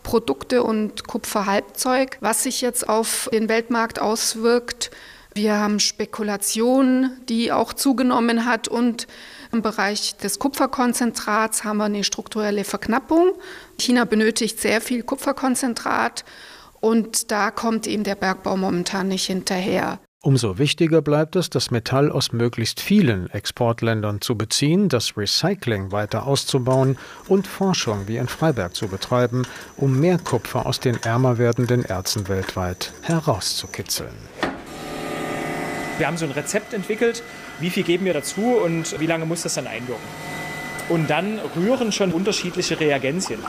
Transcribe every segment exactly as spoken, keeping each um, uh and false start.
Kupferprodukte und Kupferhalbzeug, was sich jetzt auf den Weltmarkt auswirkt. Wir haben Spekulation, die auch zugenommen hat, und im Bereich des Kupferkonzentrats haben wir eine strukturelle Verknappung. China benötigt sehr viel Kupferkonzentrat und da kommt eben der Bergbau momentan nicht hinterher. Umso wichtiger bleibt es, das Metall aus möglichst vielen Exportländern zu beziehen, das Recycling weiter auszubauen und Forschung wie in Freiberg zu betreiben, um mehr Kupfer aus den ärmer werdenden Erzen weltweit herauszukitzeln. Wir haben so ein Rezept entwickelt, wie viel geben wir dazu und wie lange muss das dann einwirken. Und dann rühren schon unterschiedliche Reagenzien.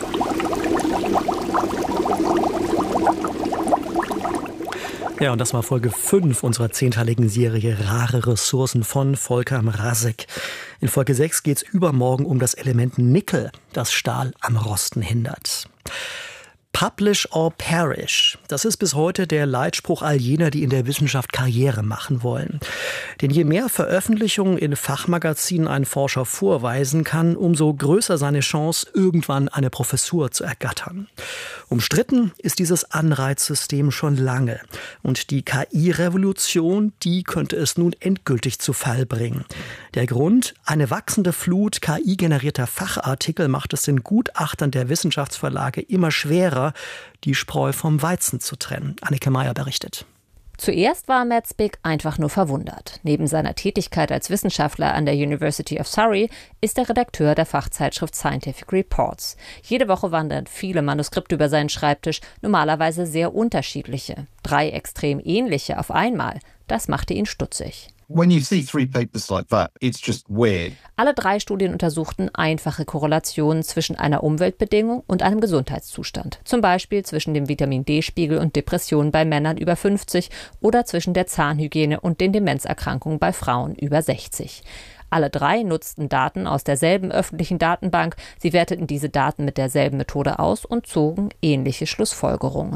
Ja, und das war Folge fünf unserer zehnteiligen Serie Rare Ressourcen von Volker Mrazek. In Folge sechs geht es übermorgen um das Element Nickel, das Stahl am Rosten hindert. Publish or perish. Das ist bis heute der Leitspruch all jener, die in der Wissenschaft Karriere machen wollen. Denn je mehr Veröffentlichungen in Fachmagazinen ein Forscher vorweisen kann, umso größer seine Chance, irgendwann eine Professur zu ergattern. Umstritten ist dieses Anreizsystem schon lange. Und die K I-Revolution, die könnte es nun endgültig zu Fall bringen. Der Grund? Eine wachsende Flut K I-generierter Fachartikel macht es den Gutachtern der Wissenschaftsverlage immer schwerer, die Spreu vom Weizen zu trennen. Anneke Meyer berichtet. Zuerst war Mrazek einfach nur verwundert. Neben seiner Tätigkeit als Wissenschaftler an der University of Surrey ist er Redakteur der Fachzeitschrift Scientific Reports. Jede Woche wandern viele Manuskripte über seinen Schreibtisch, normalerweise sehr unterschiedliche. Drei extrem ähnliche auf einmal. Das machte ihn stutzig. When you see three papers like that, it's just weird. Alle drei Studien untersuchten einfache Korrelationen zwischen einer Umweltbedingung und einem Gesundheitszustand. Zum Beispiel zwischen dem Vitamin-D-Spiegel und Depressionen bei Männern über fünfzig oder zwischen der Zahnhygiene und den Demenzerkrankungen bei Frauen über sechzig. Alle drei nutzten Daten aus derselben öffentlichen Datenbank. Sie werteten diese Daten mit derselben Methode aus und zogen ähnliche Schlussfolgerungen.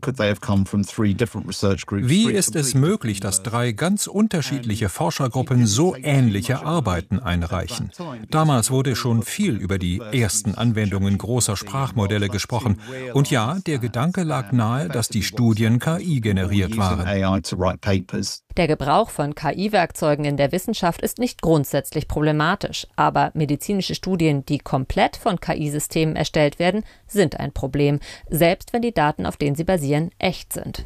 Wie ist es möglich, dass drei ganz unterschiedliche Forschergruppen so ähnliche Arbeiten einreichen? Damals wurde schon viel über die ersten Anwendungen großer Sprachmodelle gesprochen. Und ja, der Gedanke lag nahe, dass die Studien K I-generiert waren. Der Gebrauch von K I-Werkzeugen in der Wissenschaft ist nicht grundsätzlich problematisch, aber medizinische Studien, die komplett von K I-Systemen erstellt werden, sind ein Problem, selbst wenn die Daten, auf denen sie basieren, echt sind.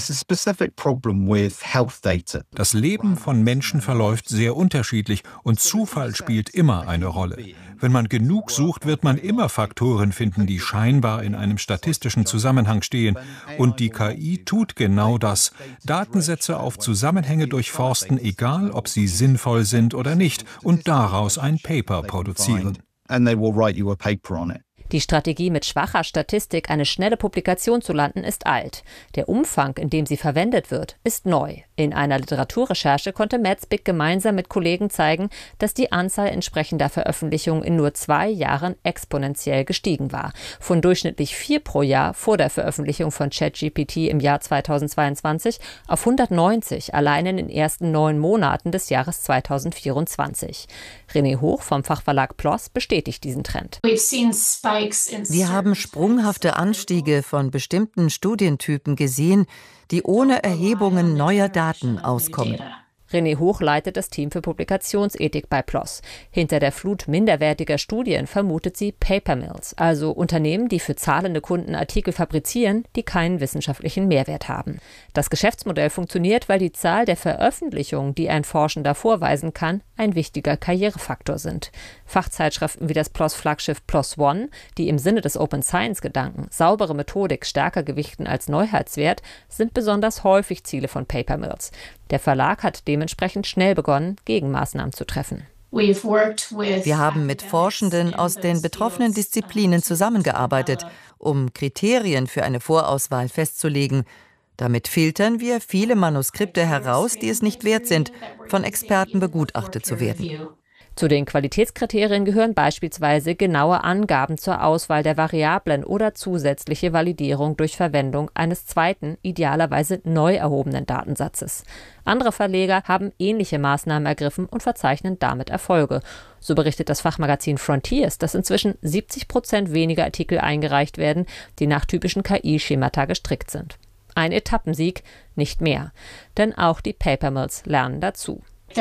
Das Leben von Menschen verläuft sehr unterschiedlich und Zufall spielt immer eine Rolle. Wenn man genug sucht, wird man immer Faktoren finden, die scheinbar in einem statistischen Zusammenhang stehen. Und die K I tut genau das. Datensätze auf Zusammenhänge durchforsten, egal ob sie sinnvoll sind oder nicht, und daraus ein Paper produzieren. Die Strategie, mit schwacher Statistik eine schnelle Publikation zu landen, ist alt. Der Umfang, in dem sie verwendet wird, ist neu. In einer Literaturrecherche konnte Mrazek gemeinsam mit Kollegen zeigen, dass die Anzahl entsprechender Veröffentlichungen in nur zwei Jahren exponentiell gestiegen war. Von durchschnittlich vier pro Jahr vor der Veröffentlichung von ChatGPT im Jahr zweitausendzweiundzwanzig auf hundertneunzig allein in den ersten neun Monaten des Jahres zweitausendvierundzwanzig. René Hoch vom Fachverlag P L O S bestätigt diesen Trend. Wir haben sprunghafte Anstiege von bestimmten Studientypen gesehen, die ohne Erhebungen neuer Daten auskommen. René Hoch leitet das Team für Publikationsethik bei P L O S. Hinter der Flut minderwertiger Studien vermutet sie Paper Mills, also Unternehmen, die für zahlende Kunden Artikel fabrizieren, die keinen wissenschaftlichen Mehrwert haben. Das Geschäftsmodell funktioniert, weil die Zahl der Veröffentlichungen, die ein Forschender vorweisen kann, ein wichtiger Karrierefaktor sind. Fachzeitschriften wie das P L O S-Flaggschiff P L O S One, die im Sinne des Open Science-Gedanken saubere Methodik stärker gewichten als Neuheitswert, sind besonders häufig Ziele von Paper Mills. Der Verlag hat dementsprechend schnell begonnen, Gegenmaßnahmen zu treffen. Wir haben mit Forschenden aus den betroffenen Disziplinen zusammengearbeitet, um Kriterien für eine Vorauswahl festzulegen. Damit filtern wir viele Manuskripte heraus, die es nicht wert sind, von Experten begutachtet zu werden. Zu den Qualitätskriterien gehören beispielsweise genaue Angaben zur Auswahl der Variablen oder zusätzliche Validierung durch Verwendung eines zweiten, idealerweise neu erhobenen Datensatzes. Andere Verleger haben ähnliche Maßnahmen ergriffen und verzeichnen damit Erfolge. So berichtet das Fachmagazin Frontiers, dass inzwischen siebzig Prozent weniger Artikel eingereicht werden, die nach typischen K I-Schemata gestrickt sind. Ein Etappensieg, nicht mehr. Denn auch die Paper Mills lernen dazu. Die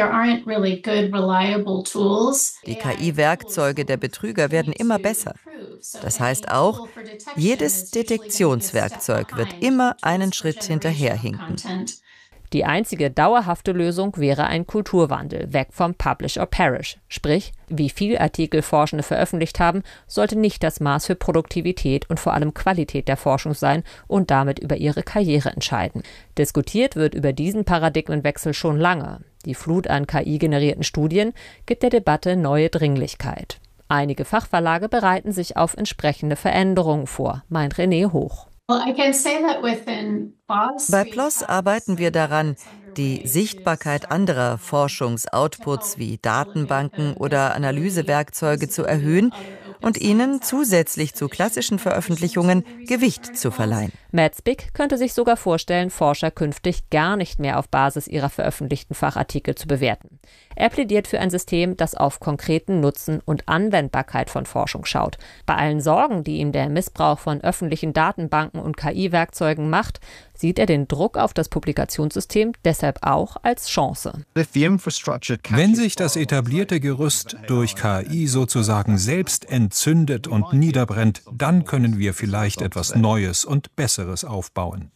K I-Werkzeuge der Betrüger werden immer besser. Das heißt auch, jedes Detektionswerkzeug wird immer einen Schritt hinterherhinken. Die einzige dauerhafte Lösung wäre ein Kulturwandel, weg vom Publish or Perish. Sprich, wie viel Artikel Forschende veröffentlicht haben, sollte nicht das Maß für Produktivität und vor allem Qualität der Forschung sein und damit über ihre Karriere entscheiden. Diskutiert wird über diesen Paradigmenwechsel schon lange. Die Flut an K I-generierten Studien gibt der Debatte neue Dringlichkeit. Einige Fachverlage bereiten sich auf entsprechende Veränderungen vor, meint René Hoch. Bei P L O S arbeiten wir daran, die Sichtbarkeit anderer Forschungsoutputs wie Datenbanken oder Analysewerkzeuge zu erhöhen und ihnen zusätzlich zu klassischen Veröffentlichungen Gewicht zu verleihen. Matt Spick könnte sich sogar vorstellen, Forscher künftig gar nicht mehr auf Basis ihrer veröffentlichten Fachartikel zu bewerten. Er plädiert für ein System, das auf konkreten Nutzen und Anwendbarkeit von Forschung schaut. Bei allen Sorgen, die ihm der Missbrauch von öffentlichen Datenbanken und K I-Werkzeugen macht, sieht er den Druck auf das Publikationssystem deshalb auch als Chance. Wenn sich das etablierte Gerüst durch K I sozusagen selbst entzündet und niederbrennt, dann können wir vielleicht etwas Neues und Besseres aufbauen.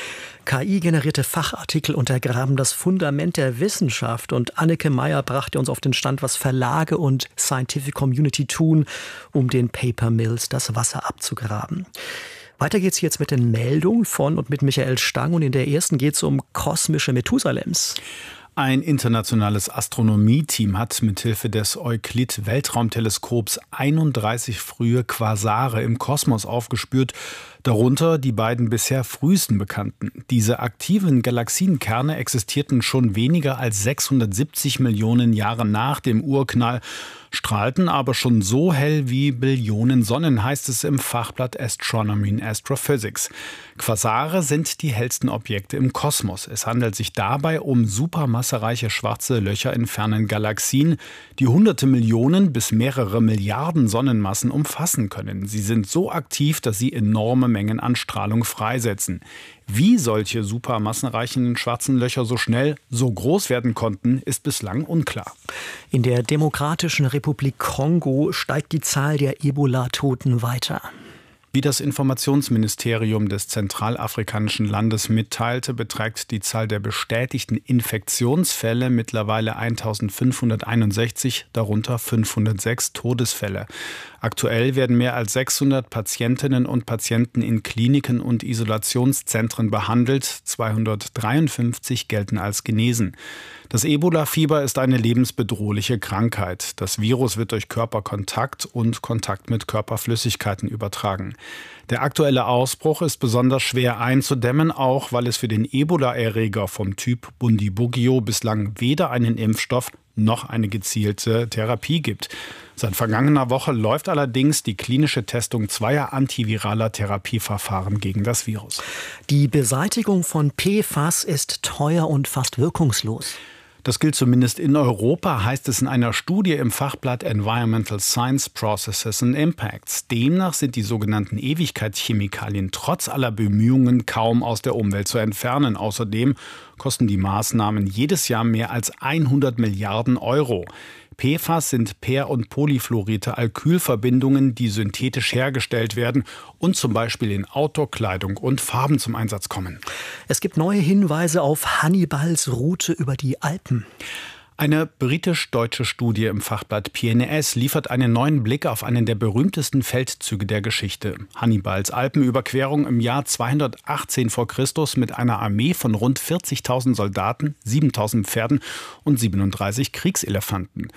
K I-generierte Fachartikel untergraben das Fundament der Wissenschaft und Anneke Meyer brachte uns auf den Stand, was Verlage und Scientific Community tun, um den Paper Mills das Wasser abzugraben. Weiter geht's jetzt mit den Meldungen von und mit Michael Stang und in der ersten geht's um kosmische Methusalems. Ein internationales Astronomieteam hat mithilfe des Euklid-Weltraumteleskops einunddreißig frühe Quasare im Kosmos aufgespürt, darunter die beiden bisher frühesten bekannten. Diese aktiven Galaxienkerne existierten schon weniger als sechshundertsiebzig Millionen Jahre nach dem Urknall, strahlten aber schon so hell wie Billionen Sonnen, heißt es im Fachblatt Astronomy and Astrophysics. Quasare sind die hellsten Objekte im Kosmos. Es handelt sich dabei um supermassereiche schwarze Löcher in fernen Galaxien, die hunderte Millionen bis mehrere Milliarden Sonnenmassen umfassen können. Sie sind so aktiv, dass sie enorme Mengen an Strahlung freisetzen. Wie solche supermassenreichen schwarzen Löcher so schnell so groß werden konnten, ist bislang unklar. In der Demokratischen Republik Kongo steigt die Zahl der Ebola-Toten weiter. Wie das Informationsministerium des zentralafrikanischen Landes mitteilte, beträgt die Zahl der bestätigten Infektionsfälle mittlerweile eintausendfünfhunderteinundsechzig, darunter fünfhundertsechs Todesfälle. Aktuell werden mehr als sechshundert Patientinnen und Patienten in Kliniken und Isolationszentren behandelt, zweihundertdreiundfünfzig gelten als genesen. Das Ebola-Fieber ist eine lebensbedrohliche Krankheit. Das Virus wird durch Körperkontakt und Kontakt mit Körperflüssigkeiten übertragen. Der aktuelle Ausbruch ist besonders schwer einzudämmen, auch weil es für den Ebola-Erreger vom Typ Bundibugyo bislang weder einen Impfstoff noch eine gezielte Therapie gibt. Seit vergangener Woche läuft allerdings die klinische Testung zweier antiviraler Therapieverfahren gegen das Virus. Die Beseitigung von P F A S ist teuer und fast wirkungslos. Das gilt zumindest in Europa, heißt es in einer Studie im Fachblatt Environmental Science Processes and Impacts. Demnach sind die sogenannten Ewigkeitschemikalien trotz aller Bemühungen kaum aus der Umwelt zu entfernen. Außerdem kosten die Maßnahmen jedes Jahr mehr als hundert Milliarden Euro. P F A S sind per- und polyfluorierte Alkylverbindungen, die synthetisch hergestellt werden und zum Beispiel in Auto, Kleidung und Farben zum Einsatz kommen. Es gibt neue Hinweise auf Hannibals Route über die Alpen. Eine britisch-deutsche Studie im Fachblatt P N A S liefert einen neuen Blick auf einen der berühmtesten Feldzüge der Geschichte. Hannibals Alpenüberquerung im Jahr zweihundertachtzehn vor Christus mit einer Armee von rund vierzigtausend Soldaten, siebentausend Pferden und siebenunddreißig Kriegselefanten.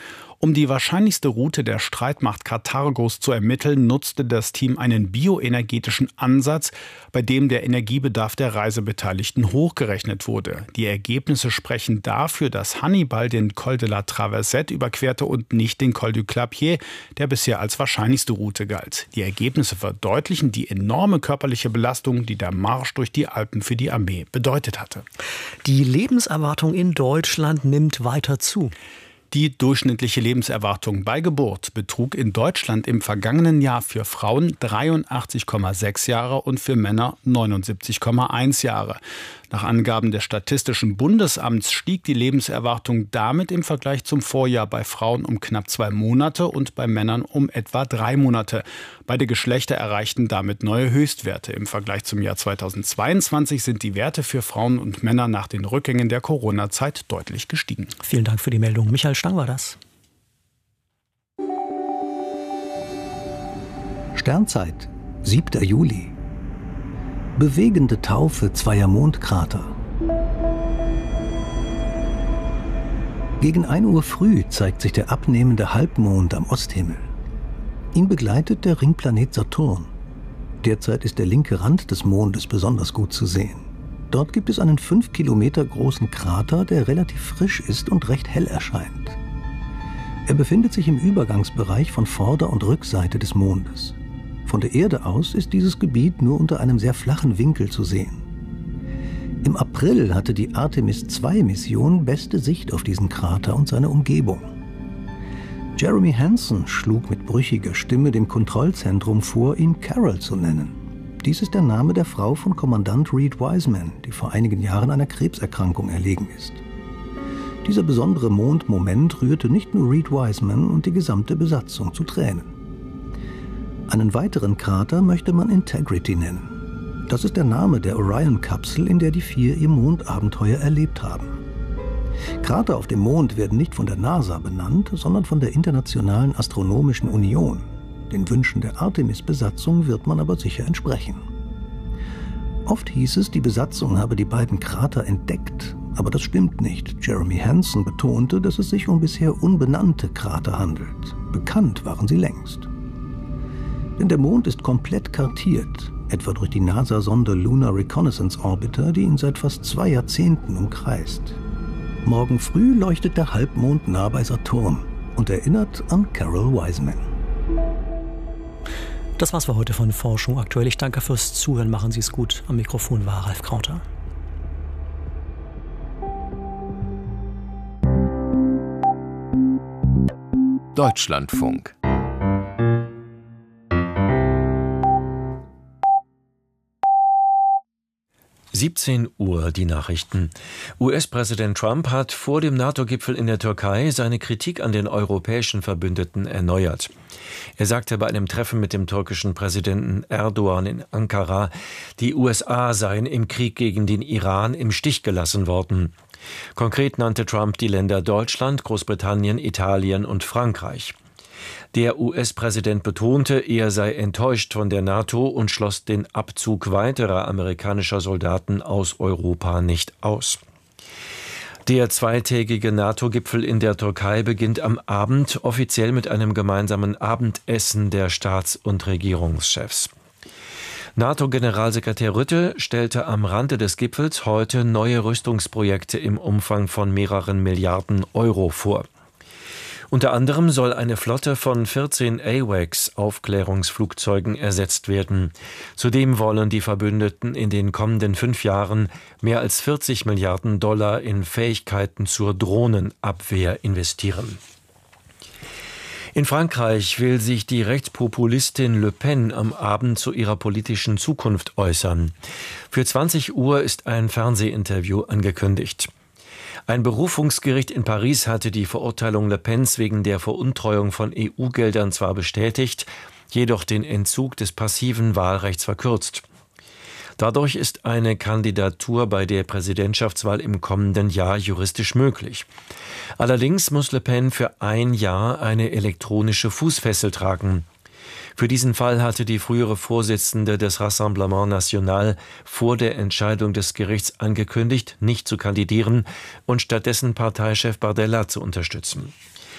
Um die wahrscheinlichste Route der Streitmacht Karthagos zu ermitteln, nutzte das Team einen bioenergetischen Ansatz, bei dem der Energiebedarf der Reisebeteiligten hochgerechnet wurde. Die Ergebnisse sprechen dafür, dass Hannibal den Col de la Traversette überquerte und nicht den Col du Clapier, der bisher als wahrscheinlichste Route galt. Die Ergebnisse verdeutlichen die enorme körperliche Belastung, die der Marsch durch die Alpen für die Armee bedeutet hatte. Die Lebenserwartung in Deutschland nimmt weiter zu. Die durchschnittliche Lebenserwartung bei Geburt betrug in Deutschland im vergangenen Jahr für Frauen dreiundachtzig Komma sechs Jahre und für Männer neunundsiebzig Komma eins Jahre. Nach Angaben des Statistischen Bundesamts stieg die Lebenserwartung damit im Vergleich zum Vorjahr bei Frauen um knapp zwei Monate und bei Männern um etwa drei Monate. Beide Geschlechter erreichten damit neue Höchstwerte. Im Vergleich zum Jahr zweitausendzweiundzwanzig sind die Werte für Frauen und Männer nach den Rückgängen der Corona-Zeit deutlich gestiegen. Vielen Dank für die Meldung. Michael Stang war das. Sternzeit, siebter Juli. Bewegende Taufe zweier Mondkrater. Gegen ein Uhr früh zeigt sich der abnehmende Halbmond am Osthimmel. Ihn begleitet der Ringplanet Saturn. Derzeit ist der linke Rand des Mondes besonders gut zu sehen. Dort gibt es einen fünf Kilometer großen Krater, der relativ frisch ist und recht hell erscheint. Er befindet sich im Übergangsbereich von Vorder- und Rückseite des Mondes. Von der Erde aus ist dieses Gebiet nur unter einem sehr flachen Winkel zu sehen. Im April hatte die Artemis zwei Mission beste Sicht auf diesen Krater und seine Umgebung. Jeremy Hansen schlug mit brüchiger Stimme dem Kontrollzentrum vor, ihn Carol zu nennen. Dies ist der Name der Frau von Kommandant Reed Wiseman, die vor einigen Jahren einer Krebserkrankung erlegen ist. Dieser besondere Mondmoment rührte nicht nur Reed Wiseman und die gesamte Besatzung zu Tränen. Einen weiteren Krater möchte man Integrity nennen. Das ist der Name der Orion-Kapsel, in der die vier ihr Mondabenteuer erlebt haben. Krater auf dem Mond werden nicht von der NASA benannt, sondern von der Internationalen Astronomischen Union. Den Wünschen der Artemis-Besatzung wird man aber sicher entsprechen. Oft hieß es, die Besatzung habe die beiden Krater entdeckt, aber das stimmt nicht. Jeremy Hansen betonte, dass es sich um bisher unbenannte Krater handelt. Bekannt waren sie längst. Denn der Mond ist komplett kartiert, etwa durch die NASA-Sonde Lunar Reconnaissance Orbiter, die ihn seit fast zwei Jahrzehnten umkreist. Morgen früh leuchtet der Halbmond nah bei Saturn und erinnert an Carol Wiseman. Das war's für heute von Forschung aktuell. Ich danke fürs Zuhören. Machen Sie es gut. Am Mikrofon war Ralf Krauter. Deutschlandfunk. siebzehn Uhr die Nachrichten. U S-Präsident Trump hat vor dem NATO-Gipfel in der Türkei seine Kritik an den europäischen Verbündeten erneuert. Er sagte bei einem Treffen mit dem türkischen Präsidenten Erdogan in Ankara, die U S A seien im Krieg gegen den Iran im Stich gelassen worden. Konkret nannte Trump die Länder Deutschland, Großbritannien, Italien und Frankreich. Der U S-Präsident betonte, er sei enttäuscht von der NATO und schloss den Abzug weiterer amerikanischer Soldaten aus Europa nicht aus. Der zweitägige NATO-Gipfel in der Türkei beginnt am Abend offiziell mit einem gemeinsamen Abendessen der Staats- und Regierungschefs. NATO-Generalsekretär Rutte stellte am Rande des Gipfels heute neue Rüstungsprojekte im Umfang von mehreren Milliarden Euro vor. Unter anderem soll eine Flotte von vierzehn AWACS-Aufklärungsflugzeugen ersetzt werden. Zudem wollen die Verbündeten in den kommenden fünf Jahren mehr als vierzig Milliarden Dollar in Fähigkeiten zur Drohnenabwehr investieren. In Frankreich will sich die Rechtspopulistin Le Pen am Abend zu ihrer politischen Zukunft äußern. Für zwanzig Uhr ist ein Fernsehinterview angekündigt. Ein Berufungsgericht in Paris hatte die Verurteilung Le Pens wegen der Veruntreuung von E U-Geldern zwar bestätigt, jedoch den Entzug des passiven Wahlrechts verkürzt. Dadurch ist eine Kandidatur bei der Präsidentschaftswahl im kommenden Jahr juristisch möglich. Allerdings muss Le Pen für ein Jahr eine elektronische Fußfessel tragen. Für diesen Fall hatte die frühere Vorsitzende des Rassemblement National vor der Entscheidung des Gerichts angekündigt, nicht zu kandidieren und stattdessen Parteichef Bardella zu unterstützen.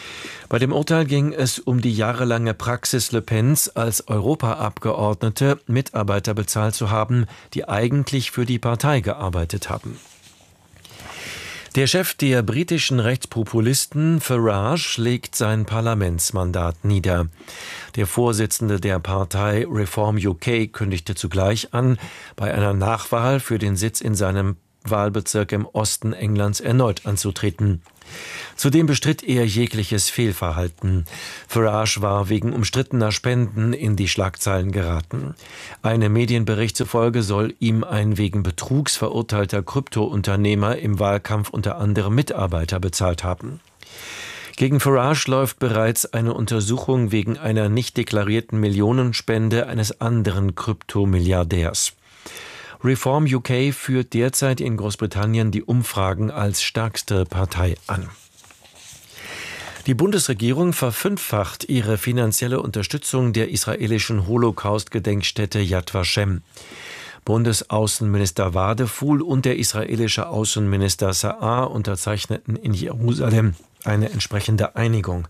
Bei dem Urteil ging es um die jahrelange Praxis Le Pens, als Europaabgeordnete Mitarbeiter bezahlt zu haben, die eigentlich für die Partei gearbeitet haben. Der Chef der britischen Rechtspopulisten Farage legt sein Parlamentsmandat nieder. Der Vorsitzende der Partei Reform U K kündigte zugleich an, bei einer Nachwahl für den Sitz in seinem Wahlbezirk im Osten Englands erneut anzutreten. Zudem bestritt er jegliches Fehlverhalten. Farage war wegen umstrittener Spenden in die Schlagzeilen geraten. Einem Medienbericht zufolge soll ihm ein wegen Betrugs verurteilter Kryptounternehmer im Wahlkampf unter anderem Mitarbeiter bezahlt haben. Gegen Farage läuft bereits eine Untersuchung wegen einer nicht deklarierten Millionenspende eines anderen Kryptomilliardärs. Reform U K führt derzeit in Großbritannien die Umfragen als stärkste Partei an. Die Bundesregierung verfünffacht ihre finanzielle Unterstützung der israelischen Holocaust-Gedenkstätte Yad Vashem. Bundesaußenminister Wadefuhl und der israelische Außenminister Sa'ar unterzeichneten in Jerusalem eine entsprechende Einigung.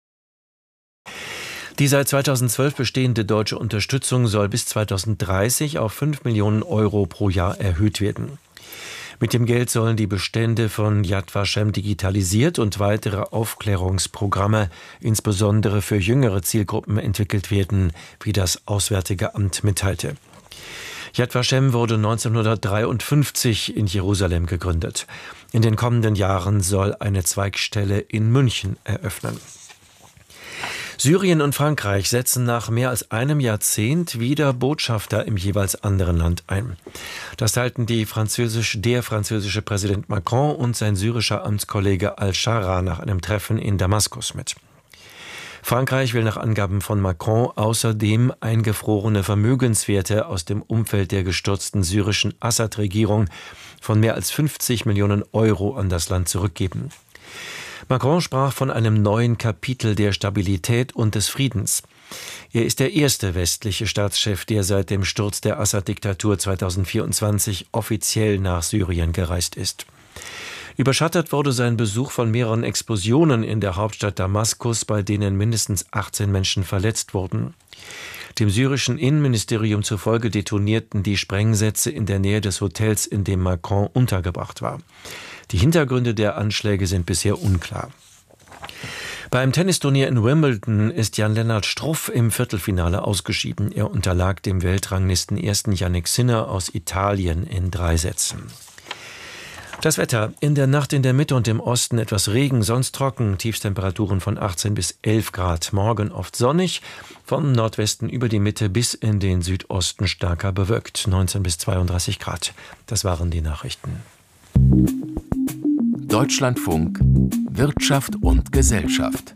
Die seit zweitausendzwölf bestehende deutsche Unterstützung soll bis zweitausenddreißig auf fünf Millionen Euro pro Jahr erhöht werden. Mit dem Geld sollen die Bestände von Yad Vashem digitalisiert und weitere Aufklärungsprogramme, insbesondere für jüngere Zielgruppen, entwickelt werden, wie das Auswärtige Amt mitteilte. Yad Vashem wurde neunzehnhundertdreiundfünfzig in Jerusalem gegründet. In den kommenden Jahren soll eine Zweigstelle in München eröffnen. Syrien und Frankreich setzen nach mehr als einem Jahrzehnt wieder Botschafter im jeweils anderen Land ein. Das teilten die französisch, der französische Präsident Macron und sein syrischer Amtskollege Al-Shara nach einem Treffen in Damaskus mit. Frankreich will nach Angaben von Macron außerdem eingefrorene Vermögenswerte aus dem Umfeld der gestürzten syrischen Assad-Regierung von mehr als fünfzig Millionen Euro an das Land zurückgeben. Macron sprach von einem neuen Kapitel der Stabilität und des Friedens. Er ist der erste westliche Staatschef, der seit dem Sturz der Assad-Diktatur zweitausendvierundzwanzig offiziell nach Syrien gereist ist. Überschattet wurde sein Besuch von mehreren Explosionen in der Hauptstadt Damaskus, bei denen mindestens achtzehn Menschen verletzt wurden. Dem syrischen Innenministerium zufolge detonierten die Sprengsätze in der Nähe des Hotels, in dem Macron untergebracht war. Die Hintergründe der Anschläge sind bisher unklar. Beim Tennisturnier in Wimbledon ist Jan-Lennart Struff im Viertelfinale ausgeschieden. Er unterlag dem Weltranglistenersten Jannik Sinner aus Italien in drei Sätzen. Das Wetter: in der Nacht in der Mitte und im Osten etwas Regen, sonst trocken, Tiefstemperaturen von achtzehn bis elf Grad. Morgen oft sonnig, vom Nordwesten über die Mitte bis in den Südosten stärker bewölkt, neunzehn bis zweiunddreißig Grad. Das waren die Nachrichten. Deutschlandfunk Wirtschaft und Gesellschaft.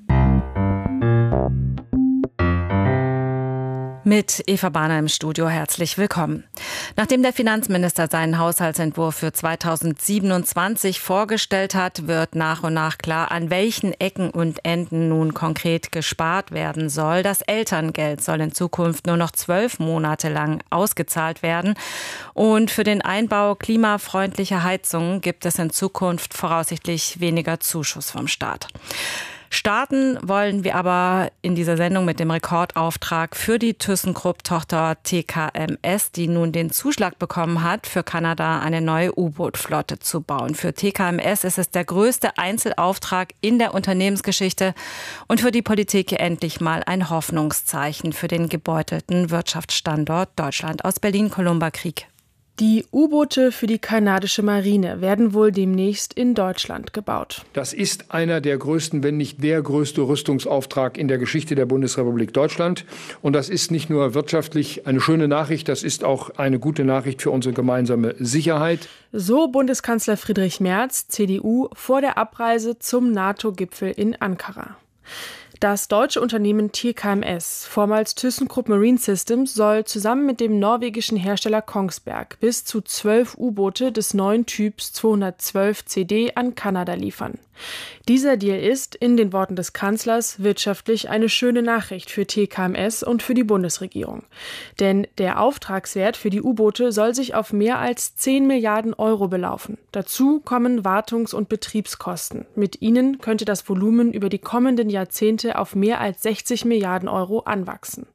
Mit Eva Bahner im Studio, herzlich willkommen. Nachdem der Finanzminister seinen Haushaltsentwurf für zweitausendsiebenundzwanzig vorgestellt hat, wird nach und nach klar, an welchen Ecken und Enden nun konkret gespart werden soll. Das Elterngeld soll in Zukunft nur noch zwölf Monate lang ausgezahlt werden. Und für den Einbau klimafreundlicher Heizungen gibt es in Zukunft voraussichtlich weniger Zuschuss vom Staat. Starten wollen wir aber in dieser Sendung mit dem Rekordauftrag für die ThyssenKrupp-Tochter T K M S, die nun den Zuschlag bekommen hat, für Kanada eine neue U-Boot-Flotte zu bauen. Für T K M S ist es der größte Einzelauftrag in der Unternehmensgeschichte und für die Politik endlich mal ein Hoffnungszeichen für den gebeutelten Wirtschaftsstandort Deutschland. Aus Berlin, Columba Krieg. Die U-Boote für die kanadische Marine werden wohl demnächst in Deutschland gebaut. Das ist einer der größten, wenn nicht der größte Rüstungsauftrag in der Geschichte der Bundesrepublik Deutschland. Und das ist nicht nur wirtschaftlich eine schöne Nachricht, das ist auch eine gute Nachricht für unsere gemeinsame Sicherheit. So Bundeskanzler Friedrich Merz, C D U, vor der Abreise zum NATO-Gipfel in Ankara. Das deutsche Unternehmen T K M S, vormals ThyssenKrupp Marine Systems, soll zusammen mit dem norwegischen Hersteller Kongsberg bis zu zwölf U-Boote des neuen Typs zweihundertzwölf C D an Kanada liefern. Dieser Deal ist, in den Worten des Kanzlers, wirtschaftlich eine schöne Nachricht für T K M S und für die Bundesregierung. Denn der Auftragswert für die U-Boote soll sich auf mehr als zehn Milliarden Euro belaufen. Dazu kommen Wartungs- und Betriebskosten. Mit ihnen könnte das Volumen über die kommenden Jahrzehnte auf mehr als sechzig Milliarden Euro anwachsen.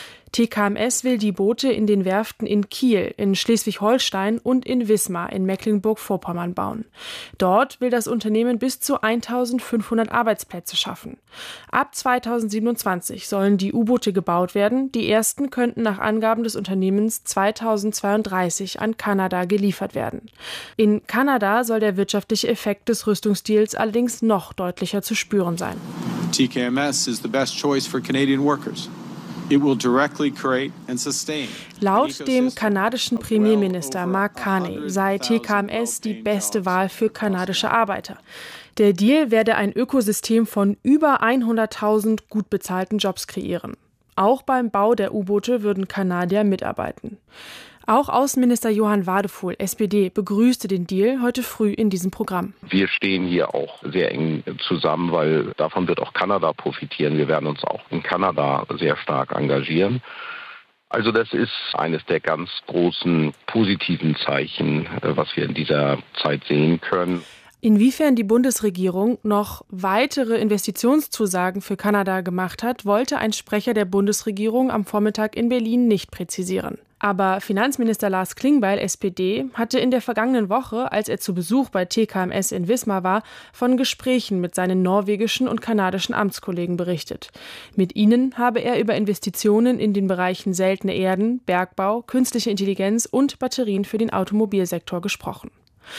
T K M S will die Boote in den Werften in Kiel, in Schleswig-Holstein und in Wismar in Mecklenburg-Vorpommern bauen. Dort will das Unternehmen bis zu eintausendfünfhundert Arbeitsplätze schaffen. Ab zweitausendsiebenundzwanzig sollen die U-Boote gebaut werden. Die ersten könnten nach Angaben des Unternehmens zweitausendzweiunddreißig an Kanada geliefert werden. In Kanada soll der wirtschaftliche Effekt des Rüstungsdeals allerdings noch deutlicher zu spüren sein. T K M S is the best choice for Canadian workers. It will directly create and sustain. Laut dem kanadischen Premierminister Mark Carney sei T K M S die beste Wahl für kanadische Arbeiter. Der Deal werde ein Ökosystem von über hunderttausend gut bezahlten Jobs kreieren. Auch beim Bau der U-Boote würden Kanadier mitarbeiten. Auch Außenminister Johann Wadefuhl, S P D, begrüßte den Deal heute früh in diesem Programm. Wir stehen hier auch sehr eng zusammen, weil davon wird auch Kanada profitieren. Wir werden uns auch in Kanada sehr stark engagieren. Also das ist eines der ganz großen positiven Zeichen, was wir in dieser Zeit sehen können. Inwiefern die Bundesregierung noch weitere Investitionszusagen für Kanada gemacht hat, wollte ein Sprecher der Bundesregierung am Vormittag in Berlin nicht präzisieren. Aber Finanzminister Lars Klingbeil, S P D, hatte in der vergangenen Woche, als er zu Besuch bei T K M S in Wismar war, von Gesprächen mit seinen norwegischen und kanadischen Amtskollegen berichtet. Mit ihnen habe er über Investitionen in den Bereichen seltene Erden, Bergbau, künstliche Intelligenz und Batterien für den Automobilsektor gesprochen.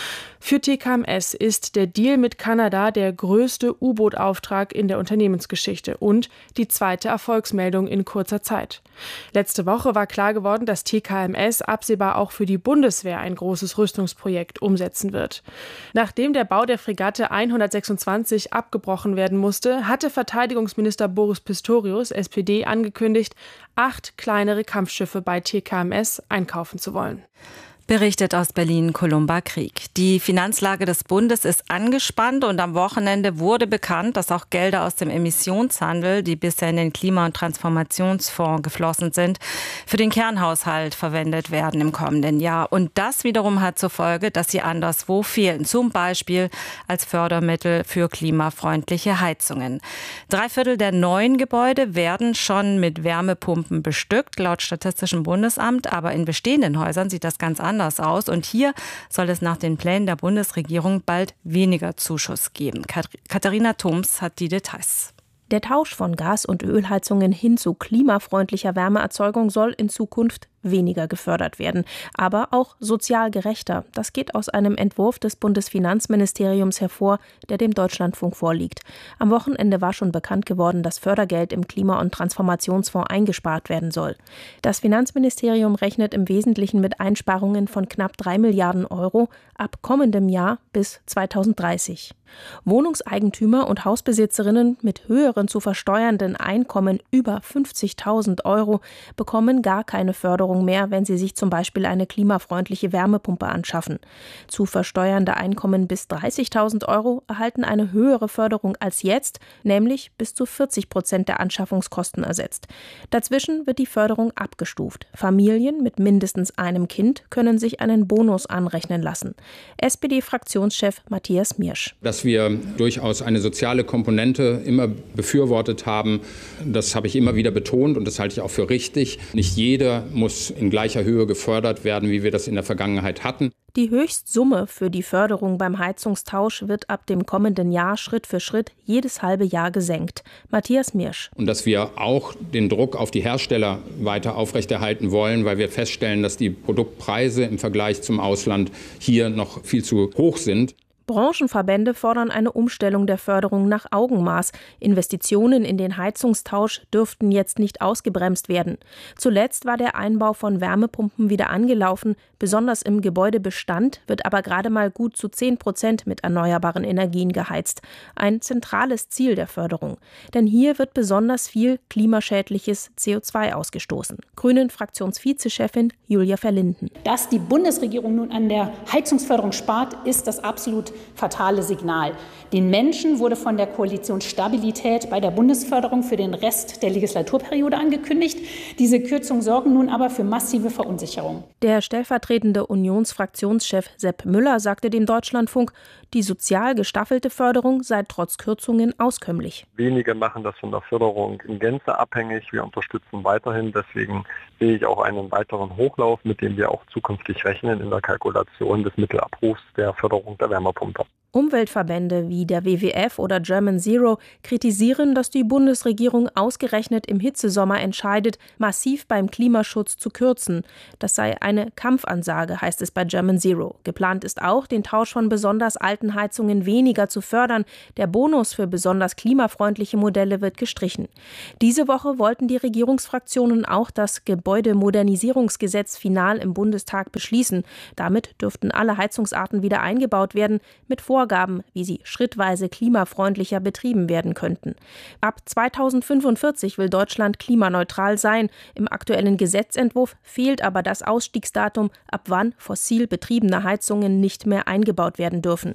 Für T K M S ist der Deal mit Kanada der größte U-Boot-Auftrag in der Unternehmensgeschichte und die zweite Erfolgsmeldung in kurzer Zeit. Letzte Woche war klar geworden, dass T K M S absehbar auch für die Bundeswehr ein großes Rüstungsprojekt umsetzen wird. Nachdem der Bau der Fregatte hundertsechsundzwanzig abgebrochen werden musste, hatte Verteidigungsminister Boris Pistorius, S P D, angekündigt, acht kleinere Kampfschiffe bei T K M S einkaufen zu wollen. Berichtet aus Berlin Columba Krieg. Die Finanzlage des Bundes ist angespannt und am Wochenende wurde bekannt, dass auch Gelder aus dem Emissionshandel, die bisher in den Klima- und Transformationsfonds geflossen sind, für den Kernhaushalt verwendet werden im kommenden Jahr. Und das wiederum hat zur Folge, dass sie anderswo fehlen, zum Beispiel als Fördermittel für klimafreundliche Heizungen. Drei Viertel der neuen Gebäude werden schon mit Wärmepumpen bestückt, laut Statistischem Bundesamt, aber in bestehenden Häusern sieht das ganz anders aus. Und hier soll es nach den Plänen der Bundesregierung bald weniger Zuschuss geben. Katharina Thoms hat die Details. Der Tausch von Gas- und Ölheizungen hin zu klimafreundlicher Wärmeerzeugung soll in Zukunft weniger gefördert werden, aber auch sozial gerechter. Das geht aus einem Entwurf des Bundesfinanzministeriums hervor, der dem Deutschlandfunk vorliegt. Am Wochenende war schon bekannt geworden, dass Fördergeld im Klima- und Transformationsfonds eingespart werden soll. Das Finanzministerium rechnet im Wesentlichen mit Einsparungen von knapp drei Milliarden Euro ab kommendem Jahr bis zweitausenddreißig. Wohnungseigentümer und Hausbesitzerinnen mit höheren zu versteuernden Einkommen über fünfzigtausend Euro bekommen gar keine Förderung mehr, wenn sie sich zum Beispiel eine klimafreundliche Wärmepumpe anschaffen. Zu versteuernde Einkommen bis dreißigtausend Euro erhalten eine höhere Förderung als jetzt, nämlich bis zu vierzig Prozent der Anschaffungskosten ersetzt. Dazwischen wird die Förderung abgestuft. Familien mit mindestens einem Kind können sich einen Bonus anrechnen lassen. S P D-Fraktionschef Matthias Miersch. Dass wir durchaus eine soziale Komponente immer befürwortet haben, das habe ich immer wieder betont und das halte ich auch für richtig. Nicht jeder muss in gleicher Höhe gefördert werden, wie wir das in der Vergangenheit hatten. Die Höchstsumme für die Förderung beim Heizungstausch wird ab dem kommenden Jahr Schritt für Schritt jedes halbe Jahr gesenkt. Matthias Miersch. Und dass wir auch den Druck auf die Hersteller weiter aufrechterhalten wollen, weil wir feststellen, dass die Produktpreise im Vergleich zum Ausland hier noch viel zu hoch sind. Branchenverbände fordern eine Umstellung der Förderung nach Augenmaß. Investitionen in den Heizungstausch dürften jetzt nicht ausgebremst werden. Zuletzt war der Einbau von Wärmepumpen wieder angelaufen. Besonders im Gebäudebestand wird aber gerade mal gut zu zehn Prozent mit erneuerbaren Energien geheizt. Ein zentrales Ziel der Förderung. Denn hier wird besonders viel klimaschädliches C O zwei ausgestoßen. Grünen-Fraktionsvizechefin Julia Verlinden. Dass die Bundesregierung nun an der Heizungsförderung spart, ist das absolut fatale Signal. Den Menschen wurde von der Koalition Stabilität bei der Bundesförderung für den Rest der Legislaturperiode angekündigt. Diese Kürzungen sorgen nun aber für massive Verunsicherung. Der stellvertretende Unionsfraktionschef Sepp Müller sagte dem Deutschlandfunk, die sozial gestaffelte Förderung sei trotz Kürzungen auskömmlich. Wenige machen das von der Förderung in Gänze abhängig. Wir unterstützen weiterhin. Deswegen sehe ich auch einen weiteren Hochlauf, mit dem wir auch zukünftig rechnen in der Kalkulation des Mittelabrufs der Förderung der Wärmepumpe. Umweltverbände wie der W W F oder German Zero kritisieren, dass die Bundesregierung ausgerechnet im Hitzesommer entscheidet, massiv beim Klimaschutz zu kürzen. Das sei eine Kampfansage, heißt es bei German Zero. Geplant ist auch, den Tausch von besonders alten Heizungen weniger zu fördern. Der Bonus für besonders klimafreundliche Modelle wird gestrichen. Diese Woche wollten die Regierungsfraktionen auch das Gebäudemodernisierungsgesetz final im Bundestag beschließen. Damit dürften alle Heizungsarten wieder eingebaut werden, mit Vorgaben, wie sie schrittweise klimafreundlicher betrieben werden könnten. Ab zweitausendfünfundvierzig will Deutschland klimaneutral sein. Im aktuellen Gesetzentwurf fehlt aber das Ausstiegsdatum, ab wann fossil betriebene Heizungen nicht mehr eingebaut werden dürfen.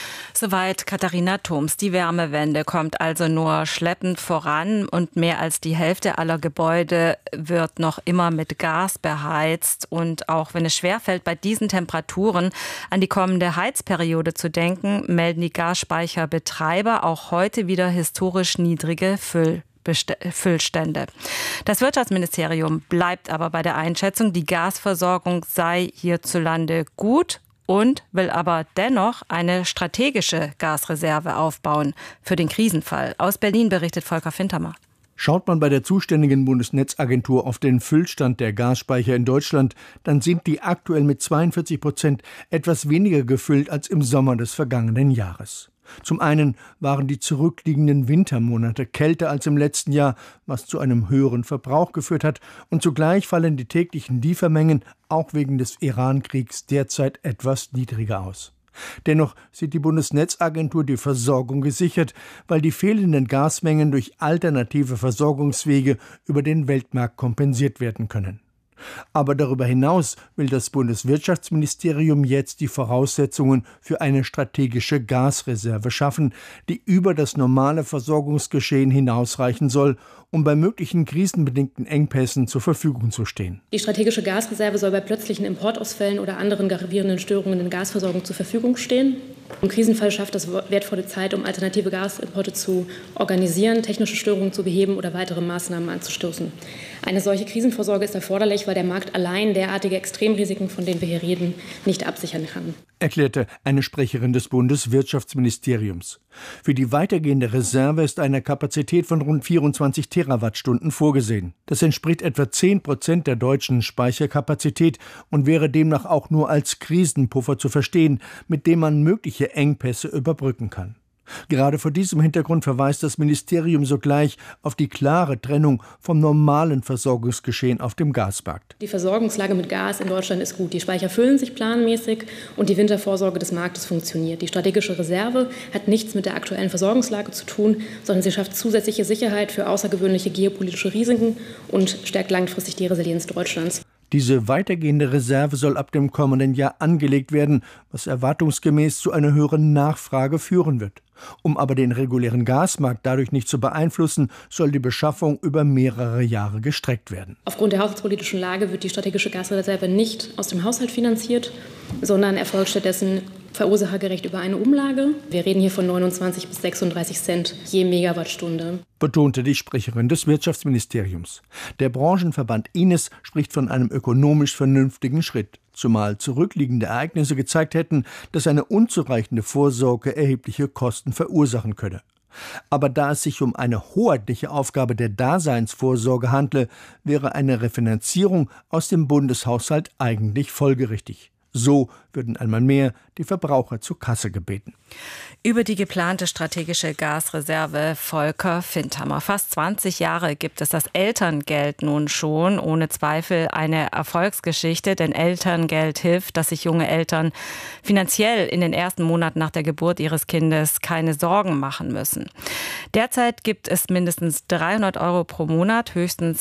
Soweit Katharina Thoms. Die Wärmewende kommt also nur schleppend voran und mehr als die Hälfte aller Gebäude wird noch immer mit Gas beheizt. Und auch wenn es schwerfällt, bei diesen Temperaturen an die kommende Heizperiode zu denken, melden die Gasspeicherbetreiber auch heute wieder historisch niedrige Füll. Füllstände. Das Wirtschaftsministerium bleibt aber bei der Einschätzung, die Gasversorgung sei hierzulande gut und will aber dennoch eine strategische Gasreserve aufbauen für den Krisenfall. Aus Berlin berichtet Volker Fintermer. Schaut man bei der zuständigen Bundesnetzagentur auf den Füllstand der Gasspeicher in Deutschland, dann sind die aktuell mit zweiundvierzig Prozent etwas weniger gefüllt als im Sommer des vergangenen Jahres. Zum einen waren die zurückliegenden Wintermonate kälter als im letzten Jahr, was zu einem höheren Verbrauch geführt hat, und zugleich fallen die täglichen Liefermengen auch wegen des Iran-Kriegs derzeit etwas niedriger aus. Dennoch sieht die Bundesnetzagentur die Versorgung gesichert, weil die fehlenden Gasmengen durch alternative Versorgungswege über den Weltmarkt kompensiert werden können. Aber darüber hinaus will das Bundeswirtschaftsministerium jetzt die Voraussetzungen für eine strategische Gasreserve schaffen, die über das normale Versorgungsgeschehen hinausreichen soll, um bei möglichen krisenbedingten Engpässen zur Verfügung zu stehen. Die strategische Gasreserve soll bei plötzlichen Importausfällen oder anderen gravierenden Störungen in der Gasversorgung zur Verfügung stehen. Im Krisenfall schafft das wertvolle Zeit, um alternative Gasimporte zu organisieren, technische Störungen zu beheben oder weitere Maßnahmen anzustoßen. Eine solche Krisenvorsorge ist erforderlich, weil der Markt allein derartige Extremrisiken, von denen wir hier reden, nicht absichern kann, erklärte eine Sprecherin des Bundeswirtschaftsministeriums. Für die weitergehende Reserve ist eine Kapazität von rund vierundzwanzig Terawattstunden vorgesehen. Das entspricht etwa zehn Prozent der deutschen Speicherkapazität und wäre demnach auch nur als Krisenpuffer zu verstehen, mit dem man mögliche Engpässe überbrücken kann. Gerade vor diesem Hintergrund verweist das Ministerium sogleich auf die klare Trennung vom normalen Versorgungsgeschehen auf dem Gasmarkt. Die Versorgungslage mit Gas in Deutschland ist gut. Die Speicher füllen sich planmäßig und die Wintervorsorge des Marktes funktioniert. Die strategische Reserve hat nichts mit der aktuellen Versorgungslage zu tun, sondern sie schafft zusätzliche Sicherheit für außergewöhnliche geopolitische Risiken und stärkt langfristig die Resilienz Deutschlands. Diese weitergehende Reserve soll ab dem kommenden Jahr angelegt werden, was erwartungsgemäß zu einer höheren Nachfrage führen wird. Um aber den regulären Gasmarkt dadurch nicht zu beeinflussen, soll die Beschaffung über mehrere Jahre gestreckt werden. Aufgrund der haushaltspolitischen Lage wird die strategische Gasreserve nicht aus dem Haushalt finanziert, sondern erfolgt stattdessen verursachergerecht über eine Umlage. Wir reden hier von neunundzwanzig bis sechsunddreißig Cent je Megawattstunde, betonte die Sprecherin des Wirtschaftsministeriums. Der Branchenverband I N E S spricht von einem ökonomisch vernünftigen Schritt, zumal zurückliegende Ereignisse gezeigt hätten, dass eine unzureichende Vorsorge erhebliche Kosten verursachen könne. Aber da es sich um eine hoheitliche Aufgabe der Daseinsvorsorge handle, wäre eine Refinanzierung aus dem Bundeshaushalt eigentlich folgerichtig. So würden einmal mehr die Verbraucher zur Kasse gebeten. Über die geplante strategische Gasreserve Volker Fintermer. Fast zwanzig Jahre gibt es das Elterngeld nun schon. Ohne Zweifel eine Erfolgsgeschichte, denn Elterngeld hilft, dass sich junge Eltern finanziell in den ersten Monaten nach der Geburt ihres Kindes keine Sorgen machen müssen. Derzeit gibt es mindestens dreihundert Euro pro Monat, höchstens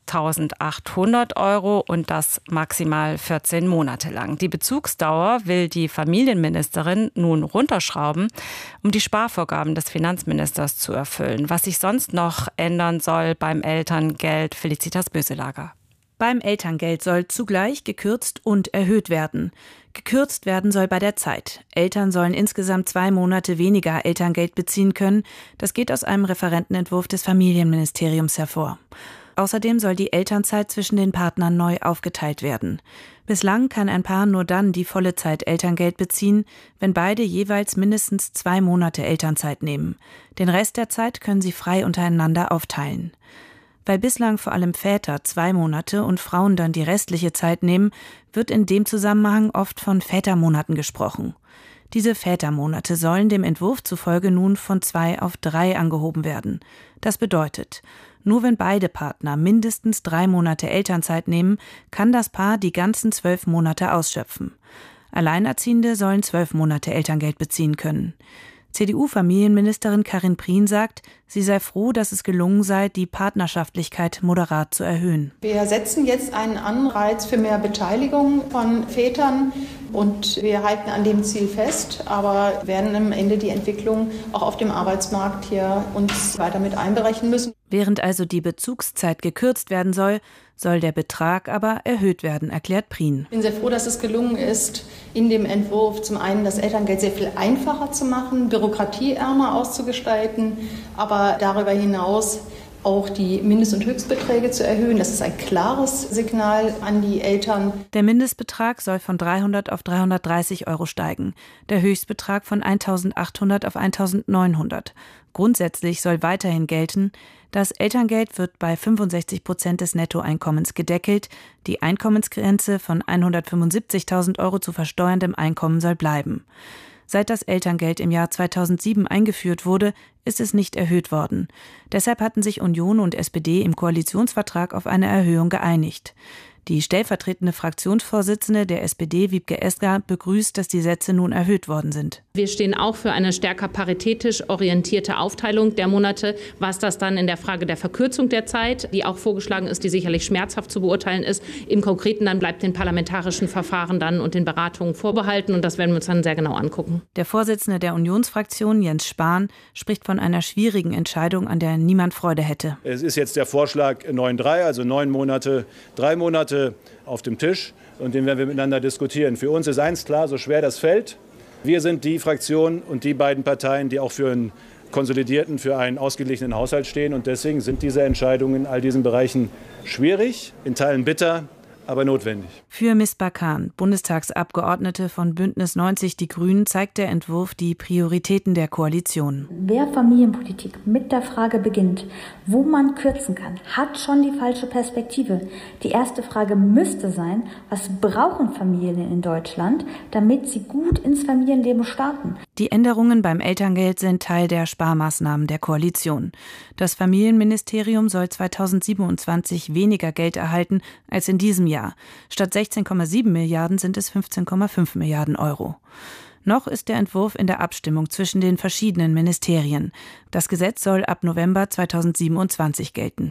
eintausendachthundert Euro und das maximal vierzehn Monate lang. Die Bezugsdauer will die Familienministerin nun runterschrauben, um die Sparvorgaben des Finanzministers zu erfüllen. Was sich sonst noch ändern soll beim Elterngeld, Felicitas Böselager. Beim Elterngeld soll zugleich gekürzt und erhöht werden. Gekürzt werden soll bei der Zeit. Eltern sollen insgesamt zwei Monate weniger Elterngeld beziehen können. Das geht aus einem Referentenentwurf des Familienministeriums hervor. Außerdem soll die Elternzeit zwischen den Partnern neu aufgeteilt werden. Bislang kann ein Paar nur dann die volle Zeit Elterngeld beziehen, wenn beide jeweils mindestens zwei Monate Elternzeit nehmen. Den Rest der Zeit können sie frei untereinander aufteilen. Weil bislang vor allem Väter zwei Monate und Frauen dann die restliche Zeit nehmen, wird in dem Zusammenhang oft von Vätermonaten gesprochen. Diese Vätermonate sollen dem Entwurf zufolge nun von zwei auf drei angehoben werden. Das bedeutet, nur wenn beide Partner mindestens drei Monate Elternzeit nehmen, kann das Paar die ganzen zwölf Monate ausschöpfen. Alleinerziehende sollen zwölf Monate Elterngeld beziehen können. C D U-Familienministerin Karin Prien sagt, sie sei froh, dass es gelungen sei, die Partnerschaftlichkeit moderat zu erhöhen. Wir setzen jetzt einen Anreiz für mehr Beteiligung von Vätern und wir halten an dem Ziel fest, aber werden am Ende die Entwicklung auch auf dem Arbeitsmarkt hier uns weiter mit einberechnen müssen. Während also die Bezugszeit gekürzt werden soll, soll der Betrag aber erhöht werden, erklärt Prien. Ich bin sehr froh, dass es gelungen ist, in dem Entwurf zum einen das Elterngeld sehr viel einfacher zu machen, bürokratieärmer auszugestalten, aber darüber hinaus auch die Mindest- und Höchstbeträge zu erhöhen. Das ist ein klares Signal an die Eltern. Der Mindestbetrag soll von dreihundert auf dreihundertdreißig Euro steigen, der Höchstbetrag von eintausendachthundert auf eintausendneunhundert. Grundsätzlich soll weiterhin gelten, das Elterngeld wird bei fünfundsechzig Prozent des Nettoeinkommens gedeckelt, die Einkommensgrenze von hundertfünfundsiebzigtausend Euro zu versteuerndem Einkommen soll bleiben. Seit das Elterngeld im Jahr zweitausendsieben eingeführt wurde, ist es nicht erhöht worden. Deshalb hatten sich Union und S P D im Koalitionsvertrag auf eine Erhöhung geeinigt. Die stellvertretende Fraktionsvorsitzende der S P D, Wiebke Esger, begrüßt, dass die Sätze nun erhöht worden sind. Wir stehen auch für eine stärker paritätisch orientierte Aufteilung der Monate. Was das dann in der Frage der Verkürzung der Zeit, die auch vorgeschlagen ist, die sicherlich schmerzhaft zu beurteilen ist, im Konkreten dann bleibt den parlamentarischen Verfahren dann und den Beratungen vorbehalten. Und das werden wir uns dann sehr genau angucken. Der Vorsitzende der Unionsfraktion, Jens Spahn, spricht von einer schwierigen Entscheidung, an der niemand Freude hätte. Es ist jetzt der Vorschlag neun drei, also neun Monate, drei Monate auf dem Tisch, und den werden wir miteinander diskutieren. Für uns ist eins klar, so schwer das fällt. Wir sind die Fraktion und die beiden Parteien, die auch für einen konsolidierten, für einen ausgeglichenen Haushalt stehen. Und deswegen sind diese Entscheidungen in all diesen Bereichen schwierig, in Teilen bitter, aber notwendig. Für Misbah Khan, Bundestagsabgeordnete von Bündnis neunzig Die Grünen, zeigt der Entwurf die Prioritäten der Koalition. Wer Familienpolitik mit der Frage beginnt, wo man kürzen kann, hat schon die falsche Perspektive. Die erste Frage müsste sein, was brauchen Familien in Deutschland, damit sie gut ins Familienleben starten? Die Änderungen beim Elterngeld sind Teil der Sparmaßnahmen der Koalition. Das Familienministerium soll zweitausendsiebenundzwanzig weniger Geld erhalten als in diesem Jahr. Statt sechzehn Komma sieben Milliarden sind es fünfzehn Komma fünf Milliarden Euro. Noch ist der Entwurf in der Abstimmung zwischen den verschiedenen Ministerien. Das Gesetz soll ab November zweitausendsiebenundzwanzig gelten.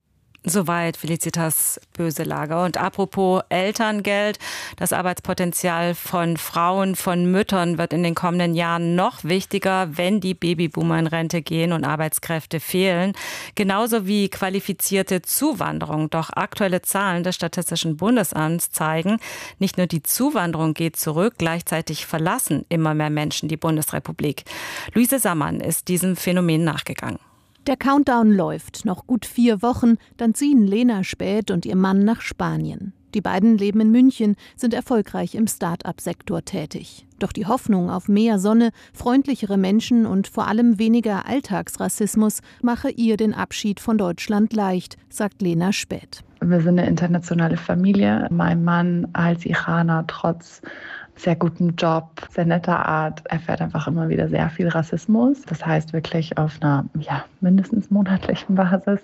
Soweit Felicitas Böselager. Und apropos Elterngeld, das Arbeitspotenzial von Frauen, von Müttern wird in den kommenden Jahren noch wichtiger, wenn die Babyboomer in Rente gehen und Arbeitskräfte fehlen. Genauso wie qualifizierte Zuwanderung. Doch aktuelle Zahlen des Statistischen Bundesamts zeigen, nicht nur die Zuwanderung geht zurück, gleichzeitig verlassen immer mehr Menschen die Bundesrepublik. Luise Sammann ist diesem Phänomen nachgegangen. Der Countdown läuft. Noch gut vier Wochen, dann ziehen Lena Späth und ihr Mann nach Spanien. Die beiden leben in München, sind erfolgreich im Start-up-Sektor tätig. Doch die Hoffnung auf mehr Sonne, freundlichere Menschen und vor allem weniger Alltagsrassismus mache ihr den Abschied von Deutschland leicht, sagt Lena Späth. Wir sind eine internationale Familie. Mein Mann als Iraner, trotz sehr guten Job, sehr netter Art, erfährt einfach immer wieder sehr viel Rassismus. Das heißt wirklich auf einer ja, mindestens monatlichen Basis.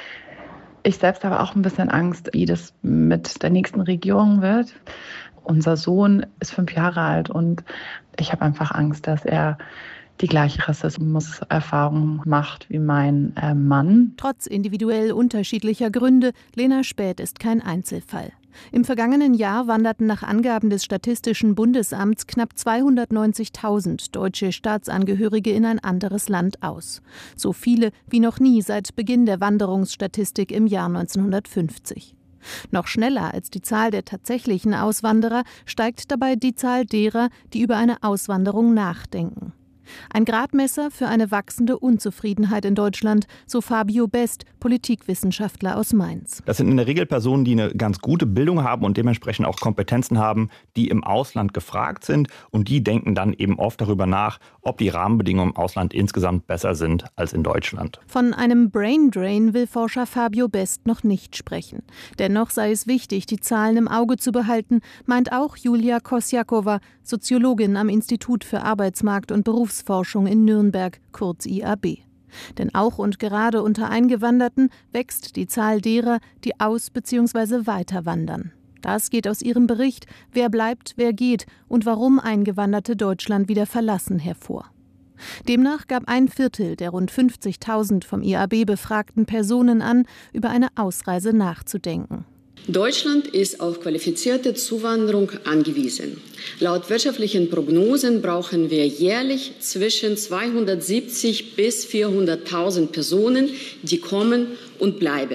Ich selbst habe auch ein bisschen Angst, wie das mit der nächsten Regierung wird. Unser Sohn ist fünf Jahre alt und ich habe einfach Angst, dass er die gleiche Rassismuserfahrung macht wie mein äh, Mann. Trotz individuell unterschiedlicher Gründe, Lena Späth ist kein Einzelfall. Im vergangenen Jahr wanderten nach Angaben des Statistischen Bundesamts knapp zweihundertneunzigtausend deutsche Staatsangehörige in ein anderes Land aus. So viele wie noch nie seit Beginn der Wanderungsstatistik im Jahr neunzehnhundertfünfzig. Noch schneller als die Zahl der tatsächlichen Auswanderer steigt dabei die Zahl derer, die über eine Auswanderung nachdenken. Ein Gradmesser für eine wachsende Unzufriedenheit in Deutschland, so Fabio Best, Politikwissenschaftler aus Mainz. Das sind in der Regel Personen, die eine ganz gute Bildung haben und dementsprechend auch Kompetenzen haben, die im Ausland gefragt sind. Und die denken dann eben oft darüber nach, ob die Rahmenbedingungen im Ausland insgesamt besser sind als in Deutschland. Von einem Brain Drain will Forscher Fabio Best noch nicht sprechen. Dennoch sei es wichtig, die Zahlen im Auge zu behalten, meint auch Julia Kosjakova, Soziologin am Institut für Arbeitsmarkt und Berufsforschung in Nürnberg, kurz I A B. Denn auch und gerade unter Eingewanderten wächst die Zahl derer, die aus- bzw. weiterwandern. Das geht aus ihrem Bericht »Wer bleibt, wer geht« und warum Eingewanderte Deutschland wieder verlassen hervor. Demnach gab ein Viertel der rund fünfzigtausend vom I A B befragten Personen an, über eine Ausreise nachzudenken. Deutschland ist auf qualifizierte Zuwanderung angewiesen. Laut wirtschaftlichen Prognosen brauchen wir jährlich zwischen zweihundertsiebzig bis vierhunderttausend Personen, die kommen und bleiben.